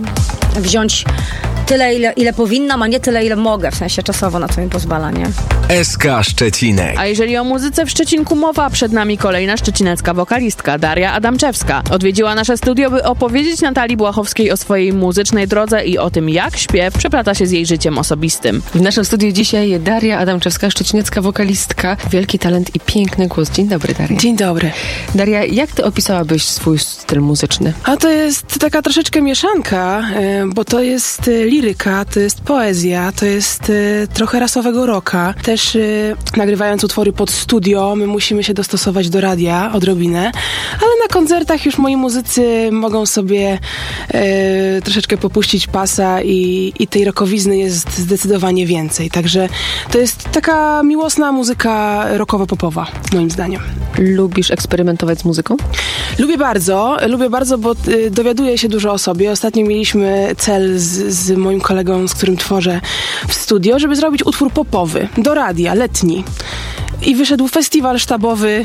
S5: wziąć tyle, ile powinnam, a nie tyle, ile mogę, w sensie czasowo, na co mi pozwala, nie?
S3: SK Szczecinek.
S4: A jeżeli o muzyce w Szczecinku mowa, przed nami kolejna szczecinecka wokalistka, Daria Adamczewska. Odwiedziła nasze studio, by opowiedzieć Natalii Błachowskiej o swojej muzycznej drodze i o tym, jak śpiew przeplata się z jej życiem osobistym.
S6: W naszym studiu dzisiaj Daria Adamczewska, szczecinecka wokalistka. Wielki talent i piękny głos. Dzień dobry, Daria.
S7: Dzień dobry.
S6: Daria, jak ty opisałabyś swój styl muzyczny?
S7: A to jest taka troszeczkę mieszanka, bo to jest liryka, to jest poezja, to jest trochę rasowego rocka. Też nagrywając utwory pod studio, my musimy się dostosować do radia odrobinę, ale na koncertach już moi muzycy mogą sobie troszeczkę popuścić pasa i tej rockowizny jest zdecydowanie więcej. Także to jest taka miłosna muzyka rockowo-popowa, moim zdaniem.
S6: Lubisz eksperymentować z muzyką?
S7: Lubię bardzo, bo dowiaduję się dużo o sobie. Ostatnio mieliśmy cel z moim kolegą, z którym tworzę w studio, żeby zrobić utwór popowy do radia, letni. I wyszedł festiwal sztabowy.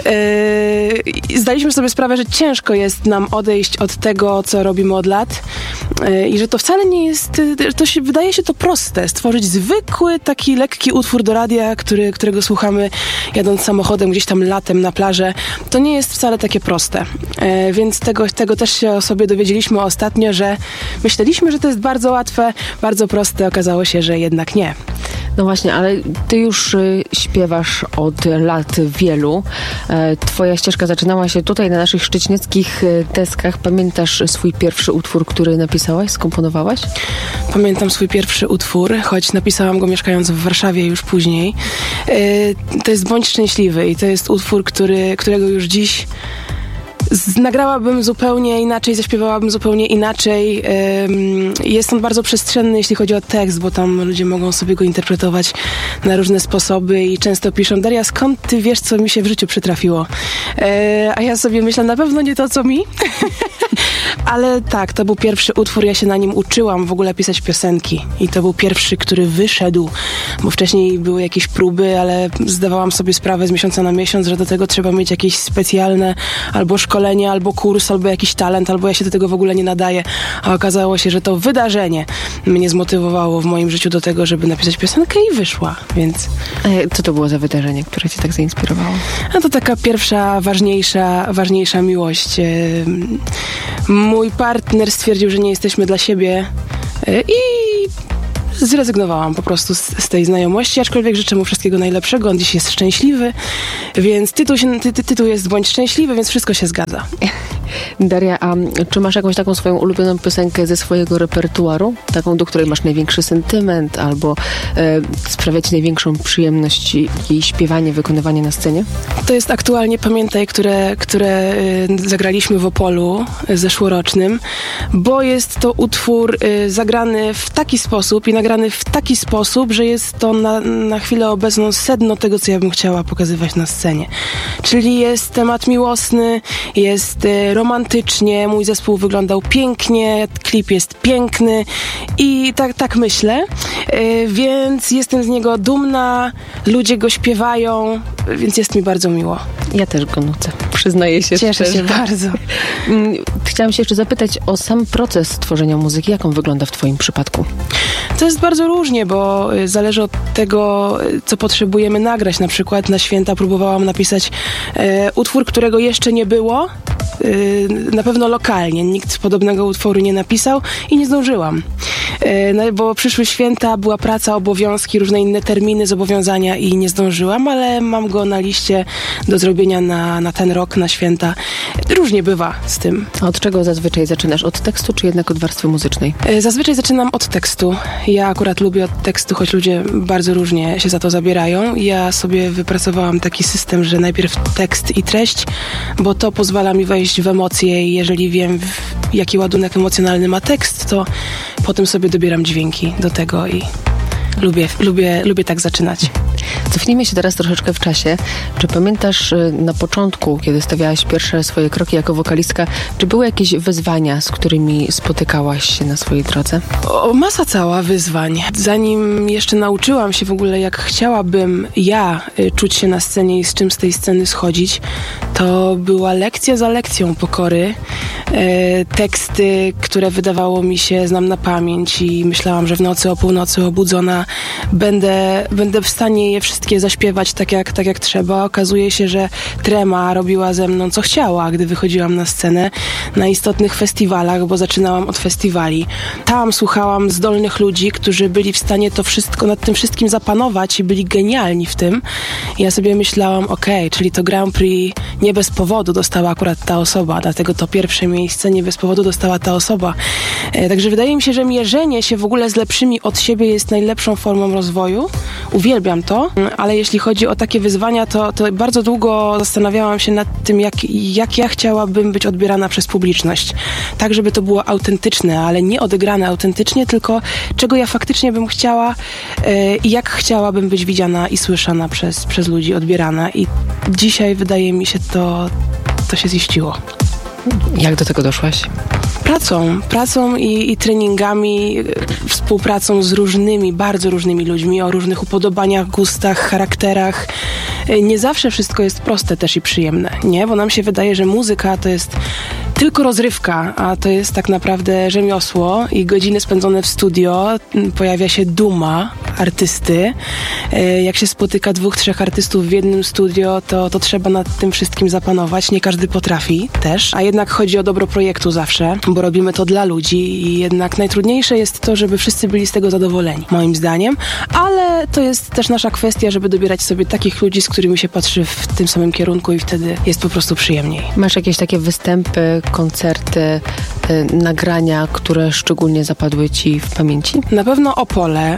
S7: Zdaliśmy sobie sprawę, że ciężko jest nam odejść od tego, co robimy od lat i że to wcale nie jest, wydaje się to proste, stworzyć zwykły, taki lekki utwór do radia, którego słuchamy jadąc samochodem gdzieś tam latem na plażę. To nie jest wcale takie proste. Więc tego też się o sobie dowiedzieliśmy ostatnio, że myśleliśmy, że to jest bardzo łatwe, bardzo proste. Okazało się, że jednak nie.
S6: No właśnie, ale ty już śpiewasz od lat wielu. Twoja ścieżka zaczynała się tutaj na naszych szczecineckich deskach. Pamiętasz swój pierwszy utwór, który napisałaś, skomponowałaś?
S7: Pamiętam swój pierwszy utwór, choć napisałam go mieszkając w Warszawie już później. To jest Bądź szczęśliwy i to jest utwór, którego już dziś Nagrałabym zupełnie inaczej, zaśpiewałabym zupełnie inaczej. Jest on bardzo przestrzenny, jeśli chodzi o tekst, bo tam ludzie mogą sobie go interpretować na różne sposoby i często piszą: Daria, skąd ty wiesz, co mi się w życiu przytrafiło? A ja sobie myślę, na pewno nie to, co mi. Ale tak, to był pierwszy utwór, ja się na nim uczyłam w ogóle pisać piosenki i to był pierwszy, który wyszedł, bo wcześniej były jakieś próby, ale zdawałam sobie sprawę z miesiąca na miesiąc, że do tego trzeba mieć jakieś specjalne albo szkolenie, albo kurs, albo jakiś talent, albo ja się do tego w ogóle nie nadaję, a okazało się, że to wydarzenie mnie zmotywowało w moim życiu do tego, żeby napisać piosenkę i wyszła, więc...
S6: Co to było za wydarzenie, które cię tak zainspirowało?
S7: A to taka pierwsza, ważniejsza miłość. Mój partner stwierdził, że nie jesteśmy dla siebie i zrezygnowałam po prostu z tej znajomości, aczkolwiek życzę mu wszystkiego najlepszego, on dziś jest szczęśliwy, więc tytuł jest Bądź szczęśliwy, więc wszystko się zgadza.
S6: Daria, a czy masz jakąś taką swoją ulubioną piosenkę ze swojego repertuaru? Taką, do której masz największy sentyment albo sprawia ci największą przyjemność jej śpiewanie, wykonywanie na scenie?
S7: To jest aktualnie Pamiętaj, które zagraliśmy w Opolu zeszłorocznym, bo jest to utwór zagrany w taki sposób i nagrany w taki sposób, że jest to na chwilę obecną sedno tego, co ja bym chciała pokazywać na scenie. Czyli jest temat miłosny, jest romantycznie, mój zespół wyglądał pięknie, klip jest piękny i tak myślę, więc jestem z niego dumna, ludzie go śpiewają, więc jest mi bardzo miło.
S6: Ja też go nucę, przyznaję się
S7: Cieszę
S6: szczerze.
S7: się bardzo.
S6: Chciałam się jeszcze zapytać o sam proces tworzenia muzyki. Jak on wygląda w twoim przypadku?
S7: To jest bardzo różnie, bo zależy od tego, co potrzebujemy nagrać. Na przykład na święta próbowałam napisać utwór, którego jeszcze nie było. Na pewno lokalnie. Nikt podobnego utworu nie napisał i nie zdążyłam. Bo przyszły święta, była praca, obowiązki, różne inne terminy, zobowiązania i nie zdążyłam, ale mam go na liście do zrobienia na ten rok, na święta. Różnie bywa z tym.
S6: A od czego zazwyczaj zaczynasz? Od tekstu czy jednak od warstwy muzycznej?
S7: Zazwyczaj zaczynam od tekstu. Ja akurat lubię od tekstu, choć ludzie bardzo różnie się za to zabierają. Ja sobie wypracowałam taki system, że najpierw tekst i treść, bo to pozwala mi wejść w emocje i jeżeli wiem, jaki ładunek emocjonalny ma tekst, to potem sobie dobieram dźwięki do tego i lubię tak zaczynać.
S6: Cofnijmy się teraz troszeczkę w czasie. Czy pamiętasz na początku, kiedy stawiałaś pierwsze swoje kroki jako wokalistka, czy były jakieś wyzwania, z którymi spotykałaś się na swojej drodze?
S7: Masa cała wyzwań. Zanim jeszcze nauczyłam się w ogóle, jak chciałabym ja czuć się na scenie i z czym z tej sceny schodzić, to była lekcja za lekcją pokory. Teksty, które wydawało mi się znam na pamięć i myślałam, że w nocy o północy obudzona będę w stanie je wszystkie zaśpiewać tak jak trzeba. Okazuje się, że trema robiła ze mną co chciała, gdy wychodziłam na scenę na istotnych festiwalach, bo zaczynałam od festiwali. Tam słuchałam zdolnych ludzi, którzy byli w stanie to wszystko, nad tym wszystkim zapanować i byli genialni w tym. I ja sobie myślałam, czyli to Grand Prix nie bez powodu dostała akurat ta osoba, dlatego to pierwsze miejsce nie bez powodu dostała ta osoba. Także wydaje mi się, że mierzenie się w ogóle z lepszymi od siebie jest najlepszą formą rozwoju. Uwielbiam to, ale jeśli chodzi o takie wyzwania, to bardzo długo zastanawiałam się nad tym, jak ja chciałabym być odbierana przez publiczność. Tak, żeby to było autentyczne, ale nie odegrane autentycznie, tylko czego ja faktycznie bym chciała i jak chciałabym być widziana i słyszana przez ludzi, odbierana. I dzisiaj wydaje mi się to się ziściło.
S6: Jak do tego doszłaś?
S7: Pracą i treningami, współpracą z różnymi, bardzo różnymi ludźmi o różnych upodobaniach, gustach, charakterach. Nie zawsze wszystko jest proste też i przyjemne, nie? Bo nam się wydaje, że muzyka to jest tylko rozrywka, a to jest tak naprawdę rzemiosło i godziny spędzone w studio, pojawia się duma artysty. Jak się spotyka 2-3 artystów w jednym studio, to trzeba nad tym wszystkim zapanować. Nie każdy potrafi też, a jednak chodzi o dobro projektu zawsze, bo robimy to dla ludzi i jednak najtrudniejsze jest to, żeby wszyscy byli z tego zadowoleni, moim zdaniem, ale to jest też nasza kwestia, żeby dobierać sobie takich ludzi, z którymi się patrzy w tym samym kierunku i wtedy jest po prostu przyjemniej.
S6: Masz jakieś takie występy, koncerty, nagrania, które szczególnie zapadły ci w pamięci?
S7: Na pewno Opole,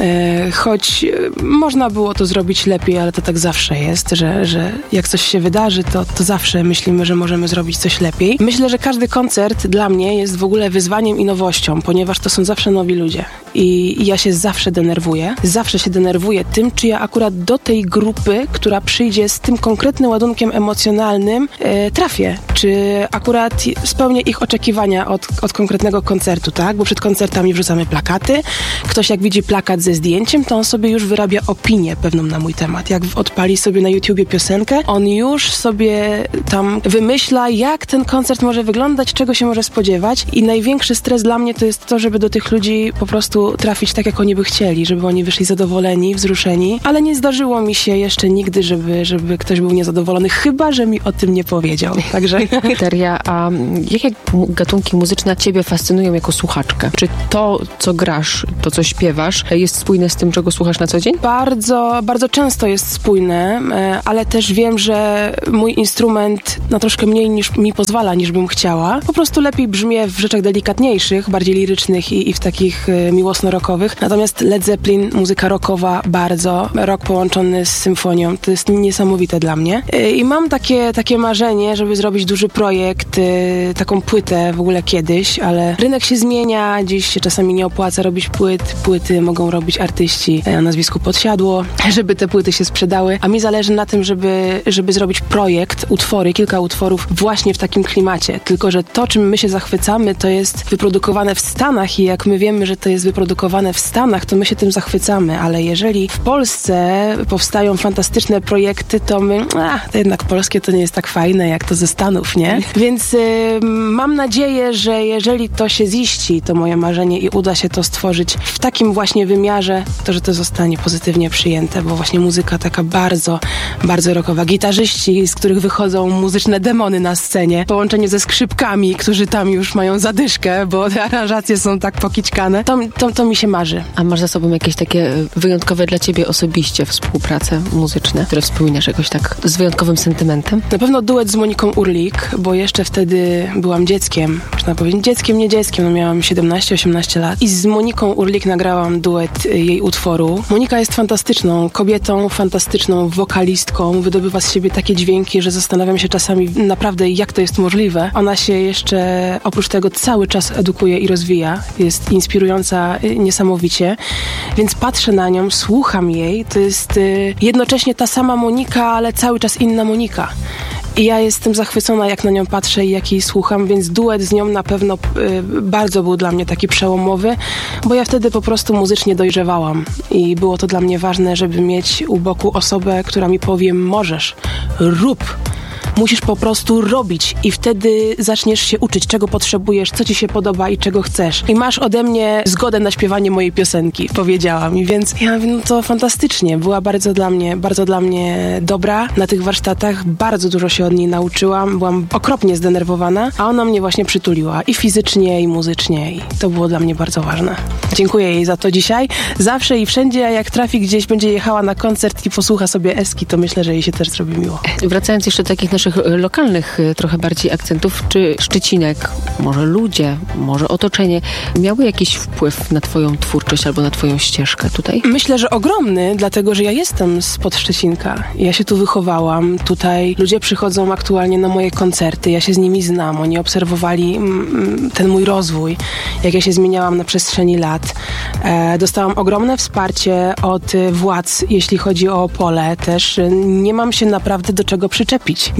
S7: choć można było to zrobić lepiej, ale to tak zawsze jest, że jak coś się wydarzy, to zawsze myślimy, że możemy zrobić coś lepiej. Myślę, że każdy koncert dla mnie jest w ogóle wyzwaniem i nowością, ponieważ to są zawsze nowi ludzie. I ja się zawsze denerwuję. Zawsze się denerwuję tym, czy ja akurat do tej grupy, która przyjdzie z tym konkretnym ładunkiem emocjonalnym, trafię. Czy akurat spełnię ich oczekiwania od konkretnego koncertu, tak? Bo przed koncertami wrzucamy plakaty. Ktoś jak widzi plakat ze zdjęciem, to on sobie już wyrabia opinię pewną na mój temat. Jak odpali sobie na YouTubie piosenkę, on już sobie tam wymyśla, jak ten koncert może wyglądać, czego się może spodziewać. I największy stres dla mnie to jest to, żeby do tych ludzi po prostu trafić tak, jak oni by chcieli, żeby oni wyszli zadowoleni, wzruszeni. Ale nie zdarzyło mi się jeszcze nigdy, żeby ktoś był niezadowolony, chyba że mi o tym nie powiedział. Także...
S6: Teria, a jakie gatunki muzyczne ciebie fascynują jako słuchaczkę? Czy to, co grasz, to, co śpiewasz, jest spójne z tym, czego słuchasz na co dzień?
S7: Bardzo, bardzo często jest spójne, ale też wiem, że mój instrument troszkę mniej niż mi pozwala, niż bym chciała. Po prostu lepiej brzmie w rzeczach delikatniejszych, bardziej lirycznych i w takich miłosno-rockowych. Natomiast Led Zeppelin, muzyka rockowa, bardzo. Rock połączony z symfonią, to jest niesamowite dla mnie. I mam takie marzenie, żeby zrobić duży projekt, taką płytę w ogóle kiedyś, ale rynek się zmienia, dziś się czasami nie opłaca robić płyty mogą robić artyści o nazwisku Podsiadło, żeby te płyty się sprzedały, a mi zależy na tym, żeby zrobić projekt, kilka utworów właśnie w takim klimacie, tylko że to, czym my się zachwycamy, to jest wyprodukowane w Stanach i jak my wiemy, że to jest wyprodukowane w Stanach, to my się tym zachwycamy, ale jeżeli w Polsce powstają fantastyczne projekty, to my, to jednak polskie to nie jest tak fajne, jak to ze Stanów, nie? Więc mam nadzieję, że jeżeli to się ziści, to moje marzenie i uda się to stworzyć w takim właśnie wymiarze, to że to zostanie pozytywnie przyjęte, bo właśnie muzyka taka bardzo, bardzo rockowa. Gitarzyści, z których wychodzą muzyczne demony na scenie, połączenie ze skrzypkami, którzy tam już mają zadyszkę, bo te aranżacje są tak pokićkane, to mi się marzy.
S6: A masz za sobą jakieś takie wyjątkowe dla ciebie osobiście współprace muzyczne, które wspominasz jakoś tak z wyjątkowym sentymentem?
S7: Na pewno duet z Moniką Urlik, bo jeszcze wtedy byłam dzieckiem, można powiedzieć dzieckiem, nie dzieckiem, miałam 17-18 lat i z Moniką Urlik nagrałam duet jej utworu. Monika jest fantastyczną kobietą, fantastyczną wokalistką, wydobywa z siebie takie dźwięki, że zastanawiam się czasami naprawdę, jak to jest możliwe. Ona się jeszcze oprócz tego cały czas edukuje i rozwija. Jest inspirująca niesamowicie, więc patrzę na nią, słucham jej. To jest jednocześnie ta sama Monika, ale cały czas inna Monika. I ja jestem zachwycona, jak na nią patrzę i jak jej słucham, więc duet z nią na pewno bardzo był dla mnie taki przełomowy, bo ja wtedy po prostu muzycznie dojrzewałam i było to dla mnie ważne, żeby mieć u boku osobę, która mi powie: możesz, rób. Musisz po prostu robić i wtedy zaczniesz się uczyć, czego potrzebujesz, co ci się podoba i czego chcesz. I masz ode mnie zgodę na śpiewanie mojej piosenki, powiedziała mi, więc ja mówię, to fantastycznie. Była bardzo dla mnie dobra na tych warsztatach. Bardzo dużo się od niej nauczyłam. Byłam okropnie zdenerwowana, a ona mnie właśnie przytuliła i fizycznie, i muzycznie. I to było dla mnie bardzo ważne. Dziękuję jej za to dzisiaj. Zawsze i wszędzie, jak trafi gdzieś, będzie jechała na koncert i posłucha sobie Eski, to myślę, że jej się też zrobi miło.
S6: Wracając jeszcze do takich naszych lokalnych trochę bardziej akcentów, czy Szczecinek, może ludzie, może otoczenie miały jakiś wpływ na twoją twórczość albo na twoją ścieżkę tutaj?
S7: Myślę, że ogromny, dlatego że ja jestem spod Szczecinka. Ja się tu wychowałam. Tutaj ludzie przychodzą aktualnie na moje koncerty. Ja się z nimi znam. Oni obserwowali ten mój rozwój, jak ja się zmieniałam na przestrzeni lat. Dostałam ogromne wsparcie od władz, jeśli chodzi o Opole też. Nie mam się naprawdę do czego przyczepić.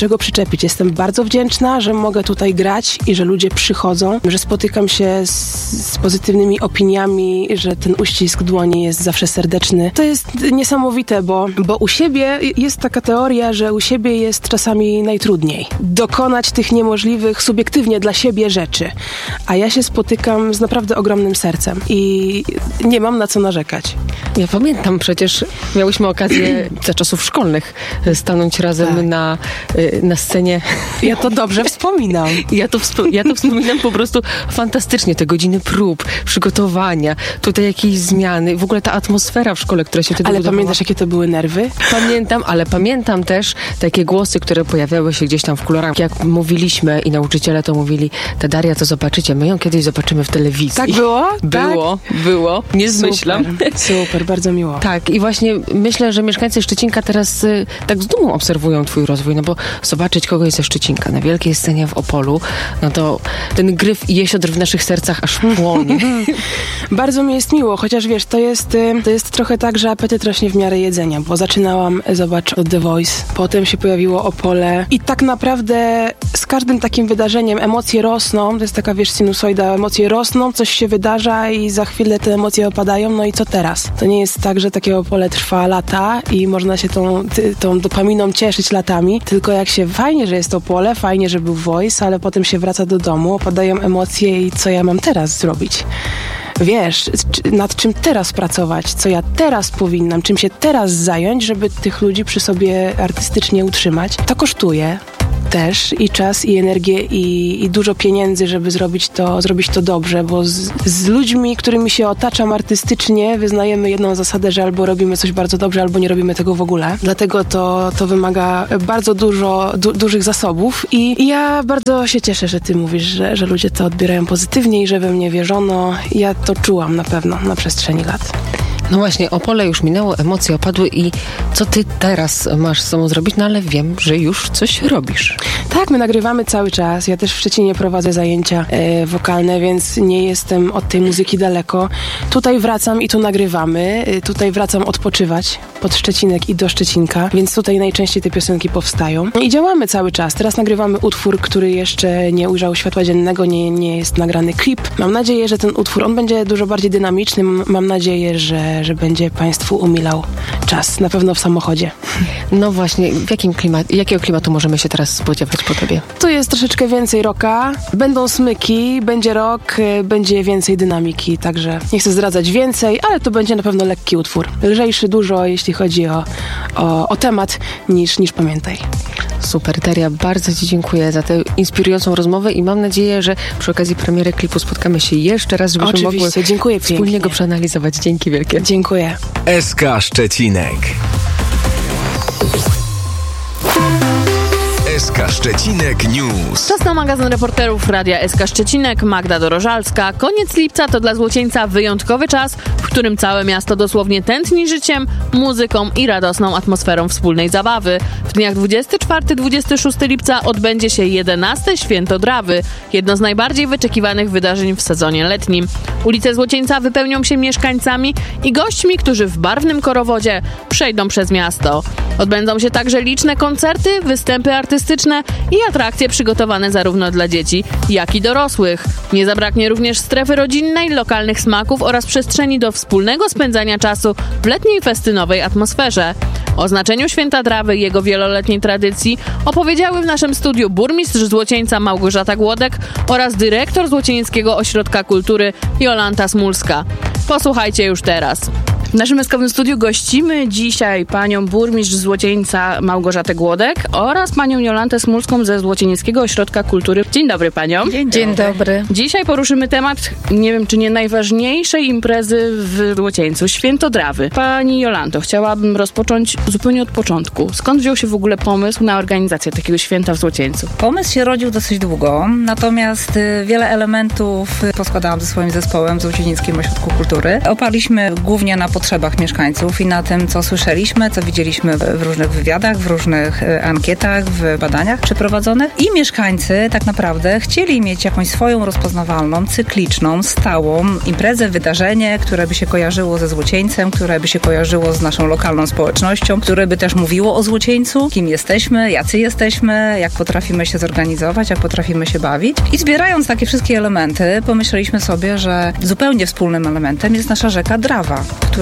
S7: Jestem bardzo wdzięczna, że mogę tutaj grać i że ludzie przychodzą, że spotykam się z pozytywnymi opiniami, że ten uścisk dłoni jest zawsze serdeczny. To jest niesamowite, bo u siebie jest taka teoria, że u siebie jest czasami najtrudniej dokonać tych niemożliwych subiektywnie dla siebie rzeczy. A ja się spotykam z naprawdę ogromnym sercem i nie mam na co narzekać.
S6: Ja pamiętam, przecież miałyśmy okazję za czasów szkolnych stanąć razem na scenie.
S7: Ja to dobrze wspominam.
S6: Ja to wspominam po prostu fantastycznie. Te godziny prób, przygotowania, tutaj jakieś zmiany, w ogóle ta atmosfera w szkole, która się wtedy budowała.
S7: Ale pamiętasz, jakie to były nerwy?
S6: Pamiętam, ale pamiętam też takie głosy, które pojawiały się gdzieś tam w kuluarach. Jak mówiliśmy i nauczyciele to mówili, ta Daria to zobaczycie, my ją kiedyś zobaczymy w telewizji.
S7: Tak było?
S6: Było. Nie zmyślam.
S7: Super, bardzo miło.
S6: Tak, i właśnie myślę, że mieszkańcy Szczecinka teraz tak z dumą obserwują twój rozwój, no bo zobaczyć kogoś ze Szczecinka na wielkiej scenie w Opolu, no to ten gryf i jesiodr w naszych sercach aż płonie.
S7: Bardzo mi jest miło, chociaż wiesz, to jest trochę tak, że apetyt rośnie w miarę jedzenia, bo zaczynałam, zobacz, od The Voice, potem się pojawiło Opole i tak naprawdę z każdym takim wydarzeniem emocje rosną, to jest taka, wiesz, sinusoida, emocje rosną, coś się wydarza i za chwilę te emocje opadają, no i co teraz? To nie jest tak, że takie Opole trwa lata i można się tą dopaminą cieszyć latami, tylko jak się, fajnie, że jest Opole, fajnie, że był Voice, ale potem się wraca do domu, opadają emocje i co ja mam teraz zrobić? Wiesz, nad czym teraz pracować, co ja teraz powinnam, czym się teraz zająć, żeby tych ludzi przy sobie artystycznie utrzymać. To kosztuje też i czas, i energię, i dużo pieniędzy, żeby zrobić to dobrze, bo z ludźmi, którymi się otaczam artystycznie, wyznajemy jedną zasadę, że albo robimy coś bardzo dobrze, albo nie robimy tego w ogóle. Dlatego to wymaga bardzo dużych zasobów i ja bardzo się cieszę, że ty mówisz, że ludzie to odbierają pozytywnie i że we mnie wierzono. Ja to czułam na pewno na przestrzeni lat.
S6: No właśnie, Opole już minęło, emocje opadły i co ty teraz masz z sobą zrobić? No ale wiem, że już coś robisz.
S7: Tak, my nagrywamy cały czas. Ja też w Szczecinie prowadzę zajęcia wokalne, więc nie jestem od tej muzyki daleko. Tutaj wracam i tu nagrywamy. Tutaj wracam odpoczywać pod Szczecinek i do Szczecinka, więc tutaj najczęściej te piosenki powstają. I działamy cały czas. Teraz nagrywamy utwór, który jeszcze nie ujrzał światła dziennego, nie jest nagrany klip. Mam nadzieję, że ten utwór, on będzie dużo bardziej dynamiczny. Mam nadzieję, że będzie Państwu umilał czas. Na pewno w samochodzie.
S6: No właśnie, jakiego klimatu możemy się teraz spodziewać po tobie?
S7: Tu jest troszeczkę więcej rocka, będą smyki, będzie rock, będzie więcej dynamiki, także nie chcę zdradzać więcej, ale to będzie na pewno lekki utwór. Lżejszy dużo, jeśli chodzi o temat, niż Pamiętaj.
S6: Super, Daria, bardzo ci dziękuję za tę inspirującą rozmowę i mam nadzieję, że przy okazji premiery klipu spotkamy się jeszcze raz, żebyśmy mogły wspólnie go przeanalizować. Dzięki wielkie.
S7: Dziękuję.
S3: SK Szczecinek. SK Szczecinek News.
S4: Czas na magazyn reporterów Radia SK Szczecinek, Magda Dorożalska. Koniec lipca to dla Złocieńca wyjątkowy czas, w którym całe miasto dosłownie tętni życiem, muzyką i radosną atmosferą wspólnej zabawy. W dniach 24-26 lipca odbędzie się 11. Święto Drawy, jedno z najbardziej wyczekiwanych wydarzeń w sezonie letnim. Ulice Złocieńca wypełnią się mieszkańcami i gośćmi, którzy w barwnym korowodzie przejdą przez miasto. Odbędą się także liczne koncerty, występy artystyczne i atrakcje przygotowane zarówno dla dzieci, jak i dorosłych. Nie zabraknie również strefy rodzinnej, lokalnych smaków oraz przestrzeni do wspólnego spędzania czasu w letniej festynowej atmosferze. O znaczeniu Święta Drawy i jego wieloletniej tradycji opowiedziały w naszym studiu burmistrz Złocieńca Małgorzata Głodek oraz dyrektor Złocieńskiego Ośrodka Kultury Jolanta Smulska. Posłuchajcie już teraz.
S1: W naszym eskowym studiu gościmy dzisiaj panią burmistrz Złocieńca Małgorzatę Głodek oraz panią Jolantę Smulską ze Złocienieckiego Ośrodka Kultury. Dzień dobry paniom.
S5: Dzień dobry.
S1: Dzisiaj poruszymy temat, nie wiem czy nie najważniejszej imprezy w Złocieńcu, Święto Drawy. Pani Jolanto, chciałabym rozpocząć zupełnie od początku. Skąd wziął się w ogóle pomysł na organizację takiego święta w Złocieńcu?
S8: Pomysł się rodził dosyć długo, natomiast wiele elementów poskładałam ze swoim zespołem w Złocienieckim Ośrodku Kultury. Oparliśmy głównie na potrzebach mieszkańców i na tym, co słyszeliśmy, co widzieliśmy w różnych wywiadach, w różnych ankietach, w badaniach przeprowadzonych. I mieszkańcy tak naprawdę chcieli mieć jakąś swoją rozpoznawalną, cykliczną, stałą imprezę, wydarzenie, które by się kojarzyło ze Złocieńcem, które by się kojarzyło z naszą lokalną społecznością, które by też mówiło o Złocieńcu, kim jesteśmy, jacy jesteśmy, jak potrafimy się zorganizować, jak potrafimy się bawić. I zbierając takie wszystkie elementy, pomyśleliśmy sobie, że zupełnie wspólnym elementem jest nasza rzeka Drawa, która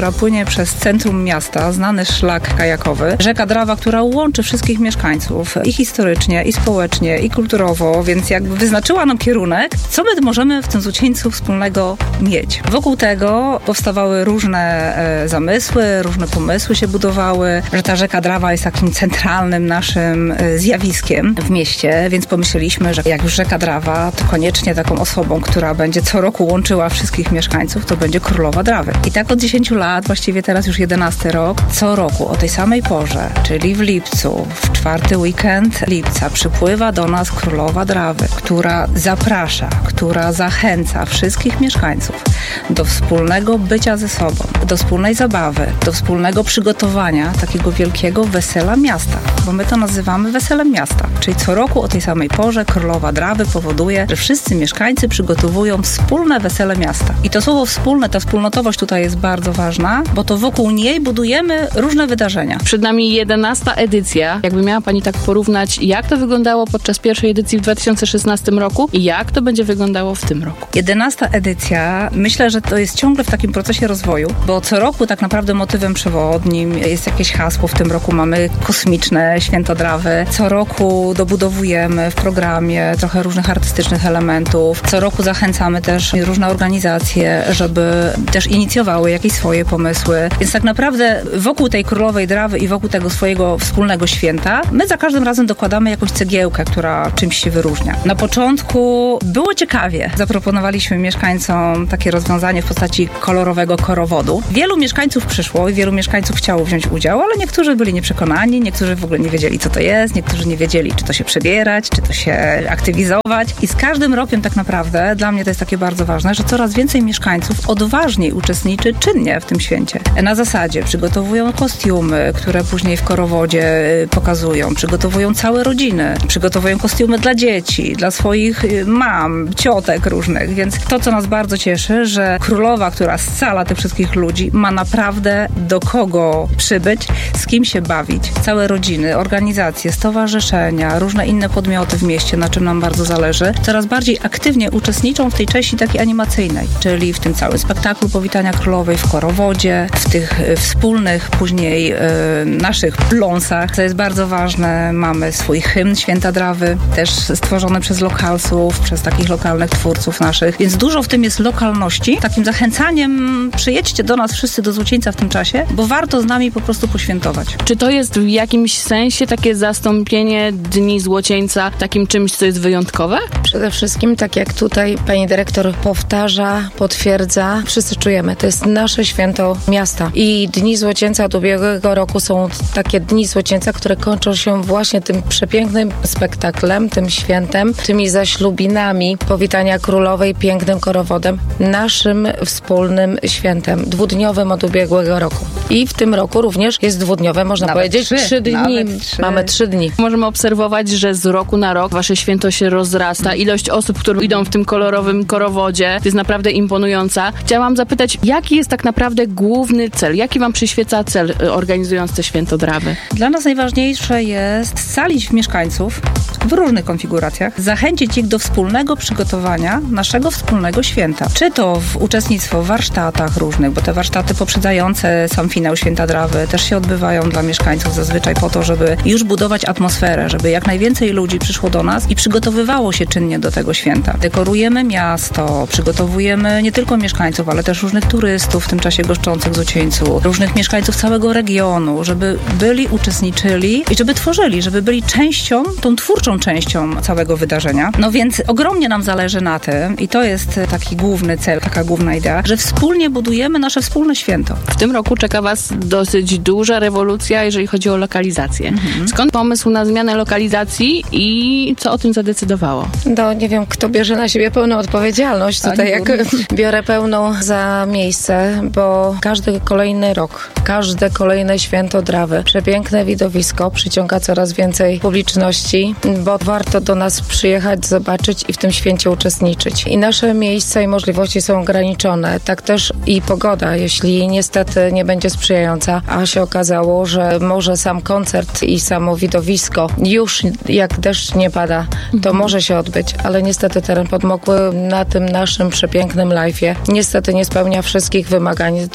S8: która płynie przez centrum miasta, znany szlak kajakowy. Rzeka Drawa, która łączy wszystkich mieszkańców i historycznie, i społecznie, i kulturowo, więc jakby wyznaczyła nam kierunek, co my możemy w tym Złocieńcu wspólnego mieć. Wokół tego powstawały różne zamysły, różne pomysły się budowały, że ta rzeka Drawa jest takim centralnym naszym zjawiskiem w mieście, więc pomyśleliśmy, że jak już rzeka Drawa, to koniecznie taką osobą, która będzie co roku łączyła wszystkich mieszkańców, to będzie Królowa Drawy. I tak od 10 lat, właściwie teraz już 11 rok, co roku o tej samej porze, czyli w lipcu, w 4. weekend lipca, przypływa do nas Królowa Drawy, która zaprasza, która zachęca wszystkich mieszkańców do wspólnego bycia ze sobą, do wspólnej zabawy, do wspólnego przygotowania takiego wielkiego wesela miasta, bo my to nazywamy weselem miasta. Czyli co roku o tej samej porze Królowa Drawy powoduje, że wszyscy mieszkańcy przygotowują wspólne wesele miasta. I to słowo wspólne, ta wspólnotowość tutaj jest bardzo ważna, bo to wokół niej budujemy różne wydarzenia.
S1: Przed nami 11. edycja. Jakby miała Pani tak porównać, jak to wyglądało podczas pierwszej edycji w 2016 roku i jak to będzie wyglądało w tym roku?
S8: 11. edycja, myślę, że to jest ciągle w takim procesie rozwoju, bo co roku tak naprawdę motywem przewodnim jest jakieś hasło. W tym roku mamy kosmiczne Święto Drawy. Co roku dobudowujemy w programie trochę różnych artystycznych elementów. Co roku zachęcamy też różne organizacje, żeby też inicjowały jakieś swoje pomysły. Więc tak naprawdę wokół tej Królowej Drawy i wokół tego swojego wspólnego święta my za każdym razem dokładamy jakąś cegiełkę, która czymś się wyróżnia. Na początku było ciekawie. Zaproponowaliśmy mieszkańcom takie rozwiązanie w postaci kolorowego korowodu. Wielu mieszkańców przyszło i wielu mieszkańców chciało wziąć udział, ale niektórzy byli nieprzekonani, niektórzy w ogóle nie wiedzieli, co to jest, niektórzy nie wiedzieli, czy to się przebierać, czy to się aktywizować. I z każdym rokiem tak naprawdę, dla mnie to jest takie bardzo ważne, że coraz więcej mieszkańców odważniej uczestniczy czynnie w tym święcie. Na zasadzie przygotowują kostiumy, które później w korowodzie pokazują, przygotowują całe rodziny, przygotowują kostiumy dla dzieci, dla swoich mam, ciotek różnych, więc to, co nas bardzo cieszy, że Królowa, która scala tych wszystkich ludzi, ma naprawdę do kogo przybyć, z kim się bawić. Całe rodziny, organizacje, stowarzyszenia, różne inne podmioty w mieście, na czym nam bardzo zależy, coraz bardziej aktywnie uczestniczą w tej części takiej animacyjnej, czyli w tym całym spektaklu powitania Królowej, w korowodzie, w tych wspólnych później naszych pląsach, co jest bardzo ważne. Mamy swój hymn Święta Drawy, też stworzony przez lokalsów, przez takich lokalnych twórców naszych, więc dużo w tym jest lokalności. Takim zachęcaniem przyjedźcie do nas wszyscy do Złocieńca w tym czasie, bo warto z nami po prostu poświętować.
S1: Czy to jest w jakimś sensie takie zastąpienie Dni Złocieńca takim czymś, co jest wyjątkowe?
S6: Przede wszystkim, tak jak tutaj pani dyrektor powtarza, potwierdza, wszyscy czujemy, to jest nasze święto miasta. I Dni Złocieńca od ubiegłego roku są takie Dni Złocieńca, które kończą się właśnie tym przepięknym spektaklem, tym świętem, tymi zaślubinami powitania Królowej, pięknym korowodem, naszym wspólnym świętem, 2-dniowym od ubiegłego roku. I w tym roku również jest 2-dniowe, można powiedzieć, 3 dni. Mamy 3 dni.
S1: Możemy obserwować, że z roku na rok wasze święto się rozrasta. Ilość osób, które idą w tym kolorowym korowodzie, jest naprawdę imponująca. Chciałam zapytać, jaki jest tak naprawdę główny cel? Jaki wam przyświeca cel, organizując te Święto Drawy?
S8: Dla nas najważniejsze jest scalić mieszkańców w różnych konfiguracjach, zachęcić ich do wspólnego przygotowania naszego wspólnego święta. Czy to w uczestnictwo w warsztatach różnych, bo te warsztaty poprzedzające sam finał Święta Drawy też się odbywają dla mieszkańców zazwyczaj po to, żeby już budować atmosferę, żeby jak najwięcej ludzi przyszło do nas i przygotowywało się czynnie do tego święta. Dekorujemy miasto, przygotowujemy nie tylko mieszkańców, ale też różnych turystów w tym czasie goszczących w Złocieńcu, różnych mieszkańców całego regionu, żeby byli, uczestniczyli i żeby tworzyli, żeby byli częścią, tą twórczą częścią całego wydarzenia. No więc ogromnie nam zależy na tym i to jest taki główny cel, taka główna idea, że wspólnie budujemy nasze wspólne święto.
S1: W tym roku czeka was dosyć duża rewolucja, jeżeli chodzi o lokalizację. Skąd pomysł na zmianę lokalizacji i co o tym zadecydowało?
S6: No nie wiem, kto bierze na siebie pełną odpowiedzialność tutaj, jak biorę pełną za miejsce, bo każdy kolejny rok, każde kolejne Święto Drawy, przepiękne widowisko przyciąga coraz więcej publiczności, bo warto do nas przyjechać, zobaczyć i w tym święcie uczestniczyć. I nasze miejsca i możliwości są ograniczone. Tak też i pogoda, jeśli niestety nie będzie sprzyjająca, a się okazało, że może sam koncert i samo widowisko już jak deszcz nie pada, to może się odbyć, ale niestety teren podmokły na tym naszym przepięknym live'ie niestety nie spełnia wszystkich wymagań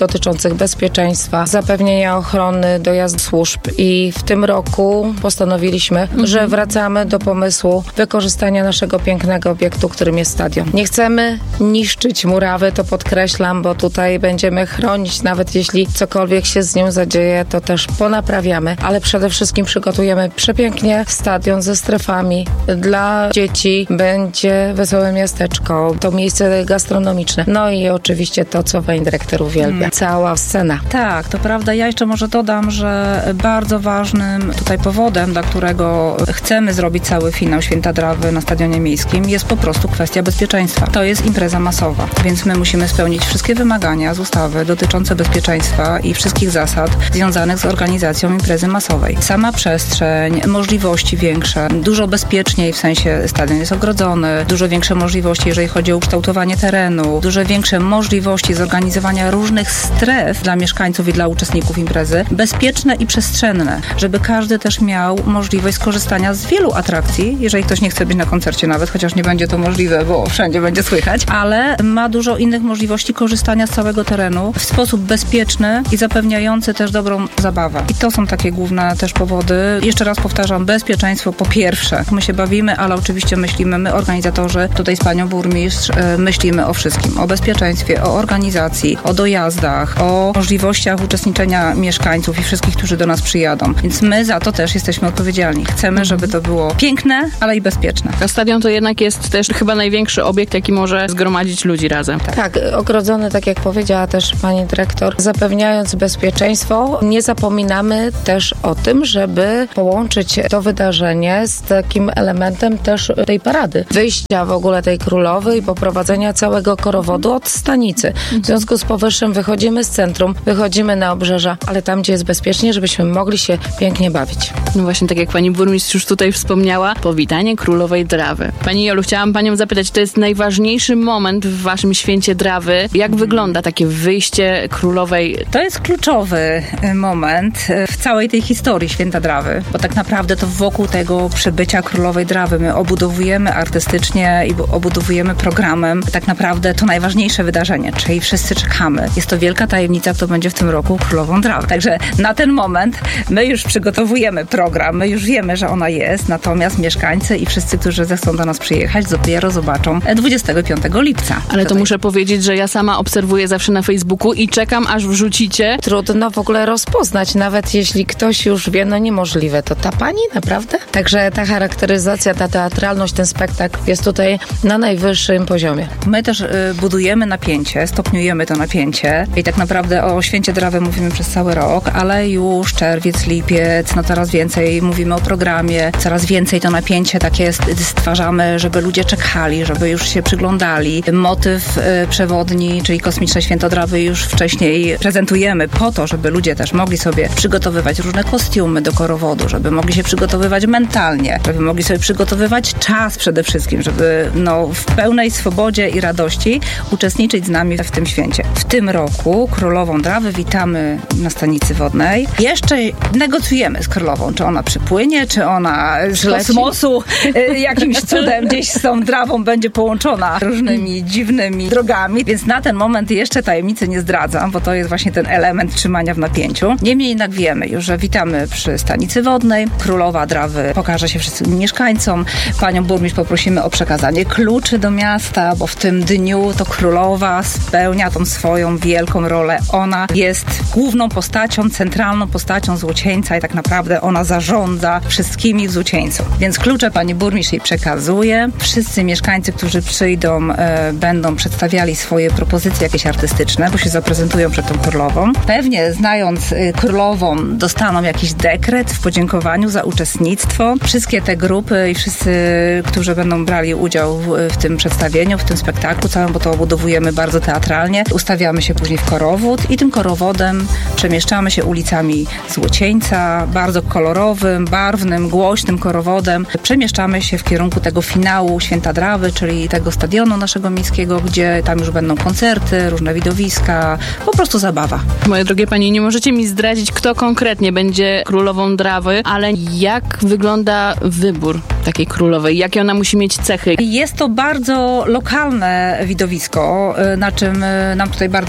S9: dotyczących bezpieczeństwa, zapewnienia ochrony, dojazdu służb i w tym roku postanowiliśmy, że wracamy do pomysłu wykorzystania naszego pięknego obiektu, którym jest stadion. Nie chcemy niszczyć murawy, to podkreślam, bo tutaj będziemy chronić, nawet jeśli cokolwiek się z nią zadzieje, to też ponaprawiamy, ale przede wszystkim przygotujemy przepięknie stadion ze strefami. Dla dzieci będzie wesołe miasteczko, to miejsce gastronomiczne. No i oczywiście to, co pani dyrektor uwielbia. Cała scena.
S8: Tak, to prawda. Ja jeszcze może dodam, że bardzo ważnym tutaj powodem, dla którego chcemy zrobić cały finał Święta Drawy na Stadionie Miejskim, jest po prostu kwestia bezpieczeństwa. To jest impreza masowa, więc my musimy spełnić wszystkie wymagania z ustawy dotyczące bezpieczeństwa i wszystkich zasad związanych z organizacją imprezy masowej. Sama przestrzeń, możliwości większe, dużo bezpieczniej, w sensie stadion jest ogrodzony, dużo większe możliwości, jeżeli chodzi o ukształtowanie terenu, dużo większe możliwości zorganizowania różnych stref dla mieszkańców i dla uczestników imprezy, bezpieczne i przestrzenne, żeby każdy też miał możliwość skorzystania z wielu atrakcji, jeżeli ktoś nie chce być na koncercie nawet, chociaż nie będzie to możliwe, bo wszędzie będzie słychać, ale ma dużo innych możliwości korzystania z całego terenu w sposób bezpieczny i zapewniający też dobrą zabawę. I to są takie główne też powody. Jeszcze raz powtarzam, bezpieczeństwo po pierwsze. My się bawimy, ale oczywiście myślimy, my organizatorzy, tutaj z panią burmistrz, myślimy o wszystkim. O bezpieczeństwie, o organizacji, o dojazdach, o możliwościach uczestniczenia mieszkańców i wszystkich, którzy do nas przyjadą. Więc my za to też jesteśmy odpowiedzialni. Chcemy, żeby to było piękne, ale i bezpieczne.
S1: A stadion to jednak jest też chyba największy obiekt, jaki może zgromadzić ludzi razem.
S9: Tak, ogrodzony, tak jak powiedziała też pani dyrektor, zapewniając bezpieczeństwo, nie zapominamy też o tym, żeby połączyć to wydarzenie z takim elementem też tej parady. Wyjścia w ogóle tej królowej i poprowadzenia całego korowodu od stanicy. W związku z powyższym wychodzimy z centrum, wychodzimy na obrzeża, ale tam, gdzie jest bezpiecznie, żebyśmy mogli się pięknie bawić.
S1: No właśnie, tak jak pani burmistrz już tutaj wspomniała, powitanie królowej Drawy. Pani Jolu, chciałam panią zapytać, to jest najważniejszy moment w waszym święcie Drawy. Jak wygląda takie wyjście królowej?
S8: To jest kluczowy moment w całej tej historii Święta Drawy, bo tak naprawdę to wokół tego przybycia królowej Drawy my obudowujemy artystycznie i obudowujemy programem tak naprawdę to najważniejsze wydarzenie, czyli wszyscy czekamy. Jest to wielka tajemnica, kto będzie w tym roku królową Drawy. Także na ten moment my już przygotowujemy program, my już wiemy, że ona jest, natomiast mieszkańcy i wszyscy, którzy zechcą do nas przyjechać, dopiero zobaczą 25 lipca.
S1: Ale to muszę powiedzieć, że ja sama obserwuję zawsze na Facebooku i czekam, aż wrzucicie.
S9: Trudno w ogóle rozpoznać, nawet jeśli ktoś już wie, no niemożliwe. To ta pani, naprawdę? Także ta charakteryzacja, ta teatralność, ten spektakl jest tutaj na najwyższym poziomie.
S8: My też budujemy napięcie, stopniujemy to napięcie i tak naprawdę o Święcie Drawy mówimy przez cały rok, ale już czerwiec, lipiec, no coraz więcej mówimy o programie, coraz więcej to napięcie takie stwarzamy, żeby ludzie czekali, żeby już się przyglądali. Motyw przewodni, czyli Kosmiczne Święto Drawy już wcześniej prezentujemy po to, żeby ludzie też mogli sobie przygotowywać różne kostiumy do korowodu, żeby mogli się przygotowywać mentalnie, żeby mogli sobie przygotowywać czas przede wszystkim, żeby w pełnej swobodzie i radości uczestniczyć z nami w tym święcie. W tym roku królową Drawy witamy na stanicy wodnej. Jeszcze negocjujemy z królową, czy ona przypłynie, czy ona z kosmosu jakimś cudem gdzieś z tą Drawą będzie połączona różnymi dziwnymi drogami, więc na ten moment jeszcze tajemnicy nie zdradzam, bo to jest właśnie ten element trzymania w napięciu. Niemniej jednak wiemy już, że witamy przy stanicy wodnej. Królowa Drawy pokaże się wszystkim mieszkańcom. Panią burmistrz poprosimy o przekazanie kluczy do miasta, bo w tym dniu to królowa spełnia tą swoją wielką rolę. Ona jest główną postacią, centralną postacią Złocieńca i tak naprawdę ona zarządza wszystkimi w Złocieńcu. Więc klucze pani burmistrz jej przekazuje. Wszyscy mieszkańcy, którzy przyjdą, będą przedstawiali swoje propozycje jakieś artystyczne, bo się zaprezentują przed tą królową. Pewnie znając królową dostaną jakiś dekret w podziękowaniu za uczestnictwo. Wszystkie te grupy i wszyscy, którzy będą brali udział w tym przedstawieniu, w tym spektaklu całym, bo to obudowujemy bardzo teatralnie. Ustawiamy się później w korowód i tym korowodem przemieszczamy się ulicami Złocieńca, bardzo kolorowym, barwnym, głośnym korowodem. Przemieszczamy się w kierunku tego finału Święta Drawy, czyli tego stadionu naszego miejskiego, gdzie tam już będą koncerty, różne widowiska, po prostu zabawa.
S1: Moje drogie panie, nie możecie mi zdradzić, kto konkretnie będzie królową Drawy, ale jak wygląda wybór takiej królowej? Jakie ona musi mieć cechy?
S8: Jest to bardzo lokalne widowisko, na czym nam tutaj bardzo zależy.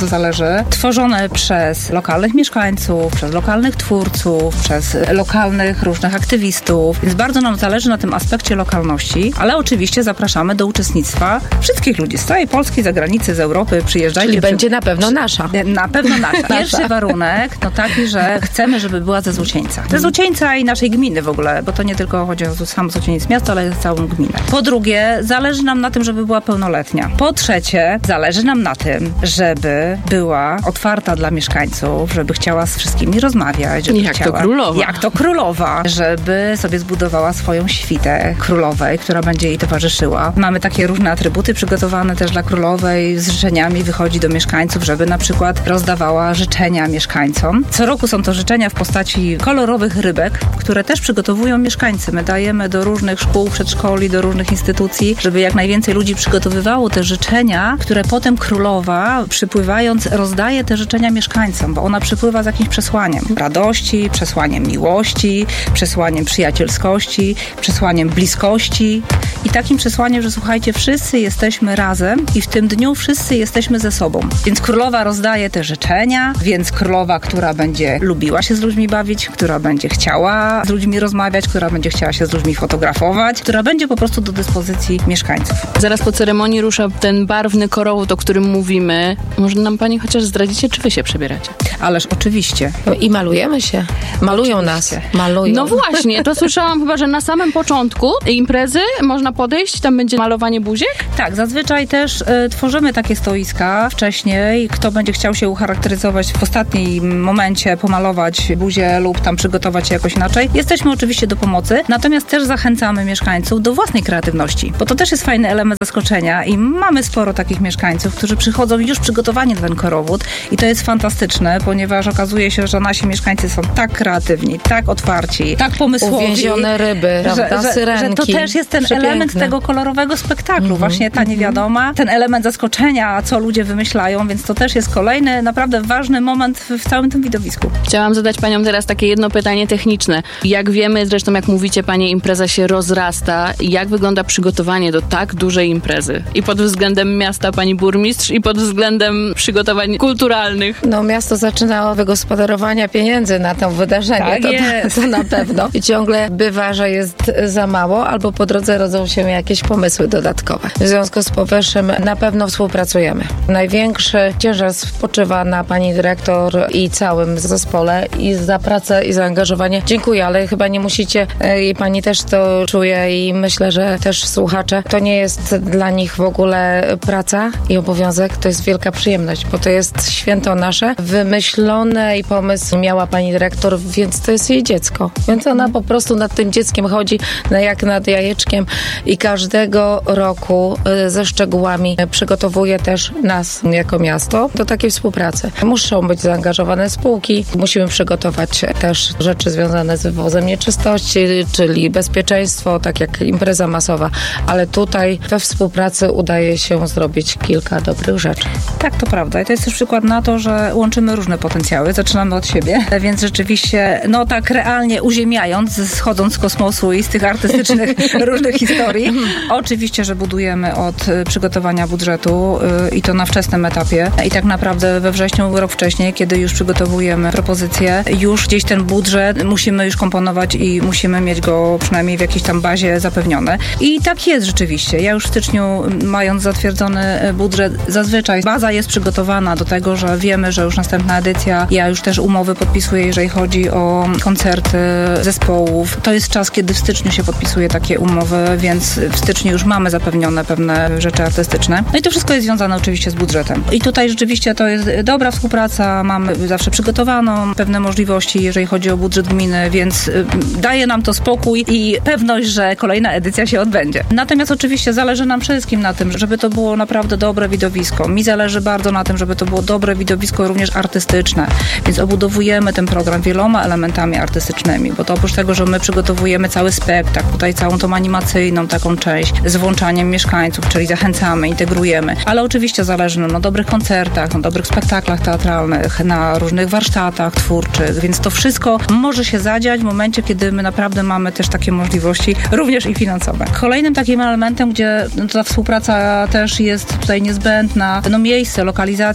S8: sprzedaży, tworzone przez lokalnych mieszkańców, przez lokalnych twórców, przez lokalnych różnych aktywistów. Więc bardzo nam zależy na tym aspekcie lokalności, ale oczywiście zapraszamy do uczestnictwa wszystkich ludzi z całej Polski, z zagranicy, z Europy. Przyjeżdżajcie.
S9: Czyli będzie na pewno nasza.
S8: Na pewno nasza. Pierwszy warunek taki, że chcemy, żeby była ze Złocieńca. Ze Złocieńca i naszej gminy w ogóle, bo to nie tylko chodzi o sam Złocieniec miasto, ale całą gminę. Po drugie, zależy nam na tym, żeby była pełnoletnia. Po trzecie, zależy nam na tym, żeby była otwarta dla mieszkańców, żeby chciała z wszystkimi rozmawiać. Żeby
S1: Jak to królowa.
S8: Żeby sobie zbudowała swoją świtę królowej, która będzie jej towarzyszyła. Mamy takie różne atrybuty przygotowane też dla królowej. Z życzeniami wychodzi do mieszkańców, żeby na przykład rozdawała życzenia mieszkańcom. Co roku są to życzenia w postaci kolorowych rybek, które też przygotowują mieszkańcy. My dajemy do różnych szkół, przedszkoli, do różnych instytucji, żeby jak najwięcej ludzi przygotowywało te życzenia, które potem królowa, przypływając, rozdaje te życzenia mieszkańcom, bo ona przypływa z jakimś przesłaniem radości, przesłaniem miłości, przesłaniem przyjacielskości, przesłaniem bliskości i takim przesłaniem, że słuchajcie, wszyscy jesteśmy razem i w tym dniu wszyscy jesteśmy ze sobą. Więc królowa rozdaje te życzenia, więc królowa, która będzie lubiła się z ludźmi bawić, która będzie chciała z ludźmi rozmawiać, która będzie chciała się z ludźmi fotografować, która będzie po prostu do dyspozycji mieszkańców.
S1: Zaraz po ceremonii rusza ten barwny korowód, o którym mówimy. Może nam pani chociaż zdradzicie, czy wy się przebieracie?
S8: Ależ oczywiście.
S9: No i malujemy się. Malują nas. Malują.
S1: No właśnie, to słyszałam chyba, że na samym początku imprezy można podejść, tam będzie malowanie buziek?
S8: Tak, zazwyczaj też tworzymy takie stoiska wcześniej. Kto będzie chciał się ucharakteryzować w ostatnim momencie, pomalować buzię lub tam przygotować się jakoś inaczej. Jesteśmy oczywiście do pomocy, natomiast też zachęcamy mieszkańców do własnej kreatywności, bo to też jest fajny element zaskoczenia i mamy sporo takich mieszkańców, którzy przychodzą już przygotowani na ten korowód i to jest fantastyczne, ponieważ okazuje się, że nasi mieszkańcy są tak kreatywni, tak otwarci, tak pomysłowi.
S9: Uwięzione ryby, prawda? Syrenki.
S8: Że to też jest ten element tego kolorowego spektaklu, właśnie ta niewiadoma, ten element zaskoczenia, co ludzie wymyślają, więc to też jest kolejny naprawdę ważny moment w całym tym widowisku.
S1: Chciałam zadać paniom teraz takie jedno pytanie techniczne. Jak wiemy, zresztą jak mówicie, panie, impreza się rozrasta. Jak wygląda przygotowanie do tak dużej imprezy? I pod względem miasta, pani burmistrz, i pod względem przygotowań kulturalnych.
S9: No miasto zaczyna od wygospodarowania pieniędzy na to wydarzenie.
S8: Tak
S9: to na pewno. I ciągle bywa, że jest za mało, albo po drodze rodzą się jakieś pomysły dodatkowe. W związku z powyższym na pewno współpracujemy. Największy ciężar spoczywa na pani dyrektor i całym zespole i za pracę i zaangażowanie. Dziękuję, ale chyba nie musicie i pani też to czuje i myślę, że też słuchacze. To nie jest dla nich w ogóle praca i obowiązek, to jest wielka przyjemność, bo to jest święto nasze. Wymyślone i pomysł miała pani dyrektor, więc to jest jej dziecko. Więc ona po prostu nad tym dzieckiem chodzi jak nad jajeczkiem i każdego roku ze szczegółami przygotowuje też nas jako miasto do takiej współpracy. Muszą być zaangażowane spółki, musimy przygotować też rzeczy związane z wywozem nieczystości, czyli bezpieczeństwo, tak jak impreza masowa, ale tutaj we współpracy udaje się zrobić kilka dobrych rzeczy.
S8: Tak, to prawda. I to jest też przykład na to, że łączymy różne potencjały. Zaczynamy od siebie, więc rzeczywiście, no tak realnie uziemiając, schodząc z kosmosu i z tych artystycznych różnych historii, oczywiście, że budujemy od przygotowania budżetu i to na wczesnym etapie. I tak naprawdę we wrześniu, rok wcześniej, kiedy już przygotowujemy propozycje, już gdzieś ten budżet musimy już komponować i musimy mieć go przynajmniej w jakiejś tam bazie zapewnione. I tak jest rzeczywiście. Ja już w styczniu, mając zatwierdzony budżet, zazwyczaj baza jest przygotowana do tego, że wiemy, że już następna edycja. Ja już też umowy podpisuję, jeżeli chodzi o koncerty zespołów. To jest czas, kiedy w styczniu się podpisuje takie umowy, więc w styczniu już mamy zapewnione pewne rzeczy artystyczne. No i to wszystko jest związane oczywiście z budżetem. I tutaj rzeczywiście to jest dobra współpraca, mamy zawsze przygotowaną pewne możliwości, jeżeli chodzi o budżet gminy, więc daje nam to spokój i pewność, że kolejna edycja się odbędzie. Natomiast oczywiście zależy nam wszystkim na tym, żeby to było naprawdę dobre widowisko. Mi zależy bardzo na tym, żeby to było dobre widowisko również artystyczne, więc obudowujemy ten program wieloma elementami artystycznymi, bo to oprócz tego, że my przygotowujemy cały spektakl, tutaj całą tą animacyjną taką część z włączaniem mieszkańców, czyli zachęcamy, integrujemy, ale oczywiście zależy nam na dobrych koncertach, na dobrych spektaklach teatralnych, na różnych warsztatach twórczych, więc to wszystko może się zadziać w momencie, kiedy my naprawdę mamy też takie możliwości, również i finansowe. Kolejnym takim elementem, gdzie ta współpraca też jest tutaj niezbędna, miejsce, lokalizacja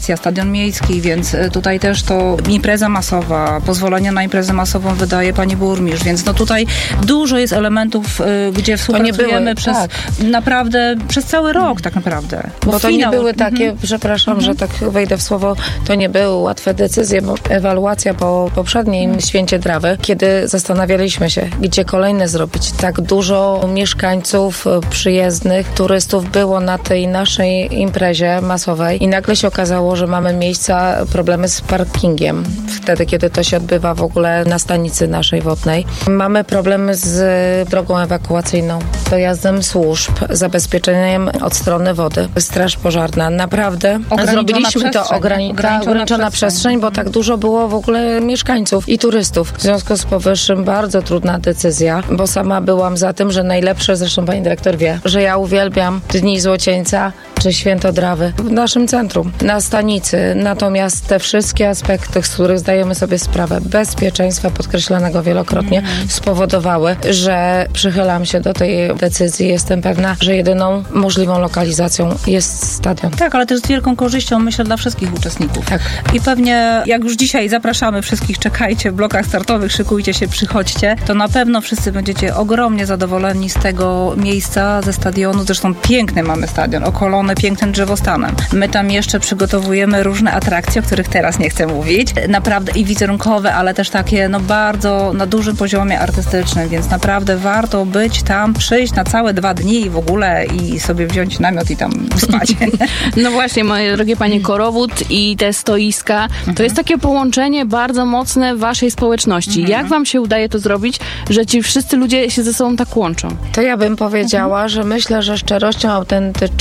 S8: rekrutacja, stadion miejski, więc tutaj też to impreza masowa, pozwolenie na imprezę masową wydaje pani burmistrz, więc no tutaj dużo jest elementów, gdzie współpracujemy naprawdę przez cały rok tak naprawdę.
S9: Bo to nie były takie, przepraszam, że tak wejdę w słowo, to nie były łatwe decyzje, bo ewaluacja po poprzednim Święcie Drawy, kiedy zastanawialiśmy się, gdzie kolejne zrobić. Tak dużo mieszkańców, przyjezdnych, turystów było na tej naszej imprezie masowej i nagle się okazało, że mamy miejsca, problemy z parkingiem. Wtedy, kiedy to się odbywa w ogóle na stanicy naszej wodnej. Mamy problemy z drogą ewakuacyjną, dojazdem służb, zabezpieczeniem od strony wody. Straż pożarna. Naprawdę zrobiliśmy to ograniczona przestrzeń, bo tak dużo było w ogóle mieszkańców i turystów. W związku z powyższym bardzo trudna decyzja, bo sama byłam za tym, że najlepsze, zresztą pani dyrektor wie, że ja uwielbiam Dni Złocieńca czy Święto Drawy w naszym centrum, na stanicy. Natomiast te wszystkie aspekty, z których zdajemy sobie sprawę, bezpieczeństwa podkreślanego wielokrotnie, spowodowały, że przychylam się do tej decyzji. Jestem pewna, że jedyną możliwą lokalizacją jest stadion.
S8: Tak, ale też z wielką korzyścią, myślę, dla wszystkich uczestników.
S9: Tak.
S8: I pewnie, jak już dzisiaj zapraszamy wszystkich, czekajcie w blokach startowych, szykujcie się, przychodźcie, to na pewno wszyscy będziecie ogromnie zadowoleni z tego miejsca, ze stadionu. Zresztą piękny mamy stadion, okolony pięknym drzewostanem. My tam jeszcze przygotowujemy różne atrakcje, o których teraz nie chcę mówić. Naprawdę i wizerunkowe, ale też takie bardzo na dużym poziomie artystycznym, więc naprawdę warto być tam, przyjść na całe 2 dni w ogóle i sobie wziąć namiot i tam spać.
S1: No właśnie, moje drogie panie, Korowód i te stoiska, to jest takie połączenie bardzo mocne waszej społeczności. Jak wam się udaje to zrobić, że ci wszyscy ludzie się ze sobą tak łączą?
S9: To ja bym powiedziała, że myślę, że szczerością, autentycznością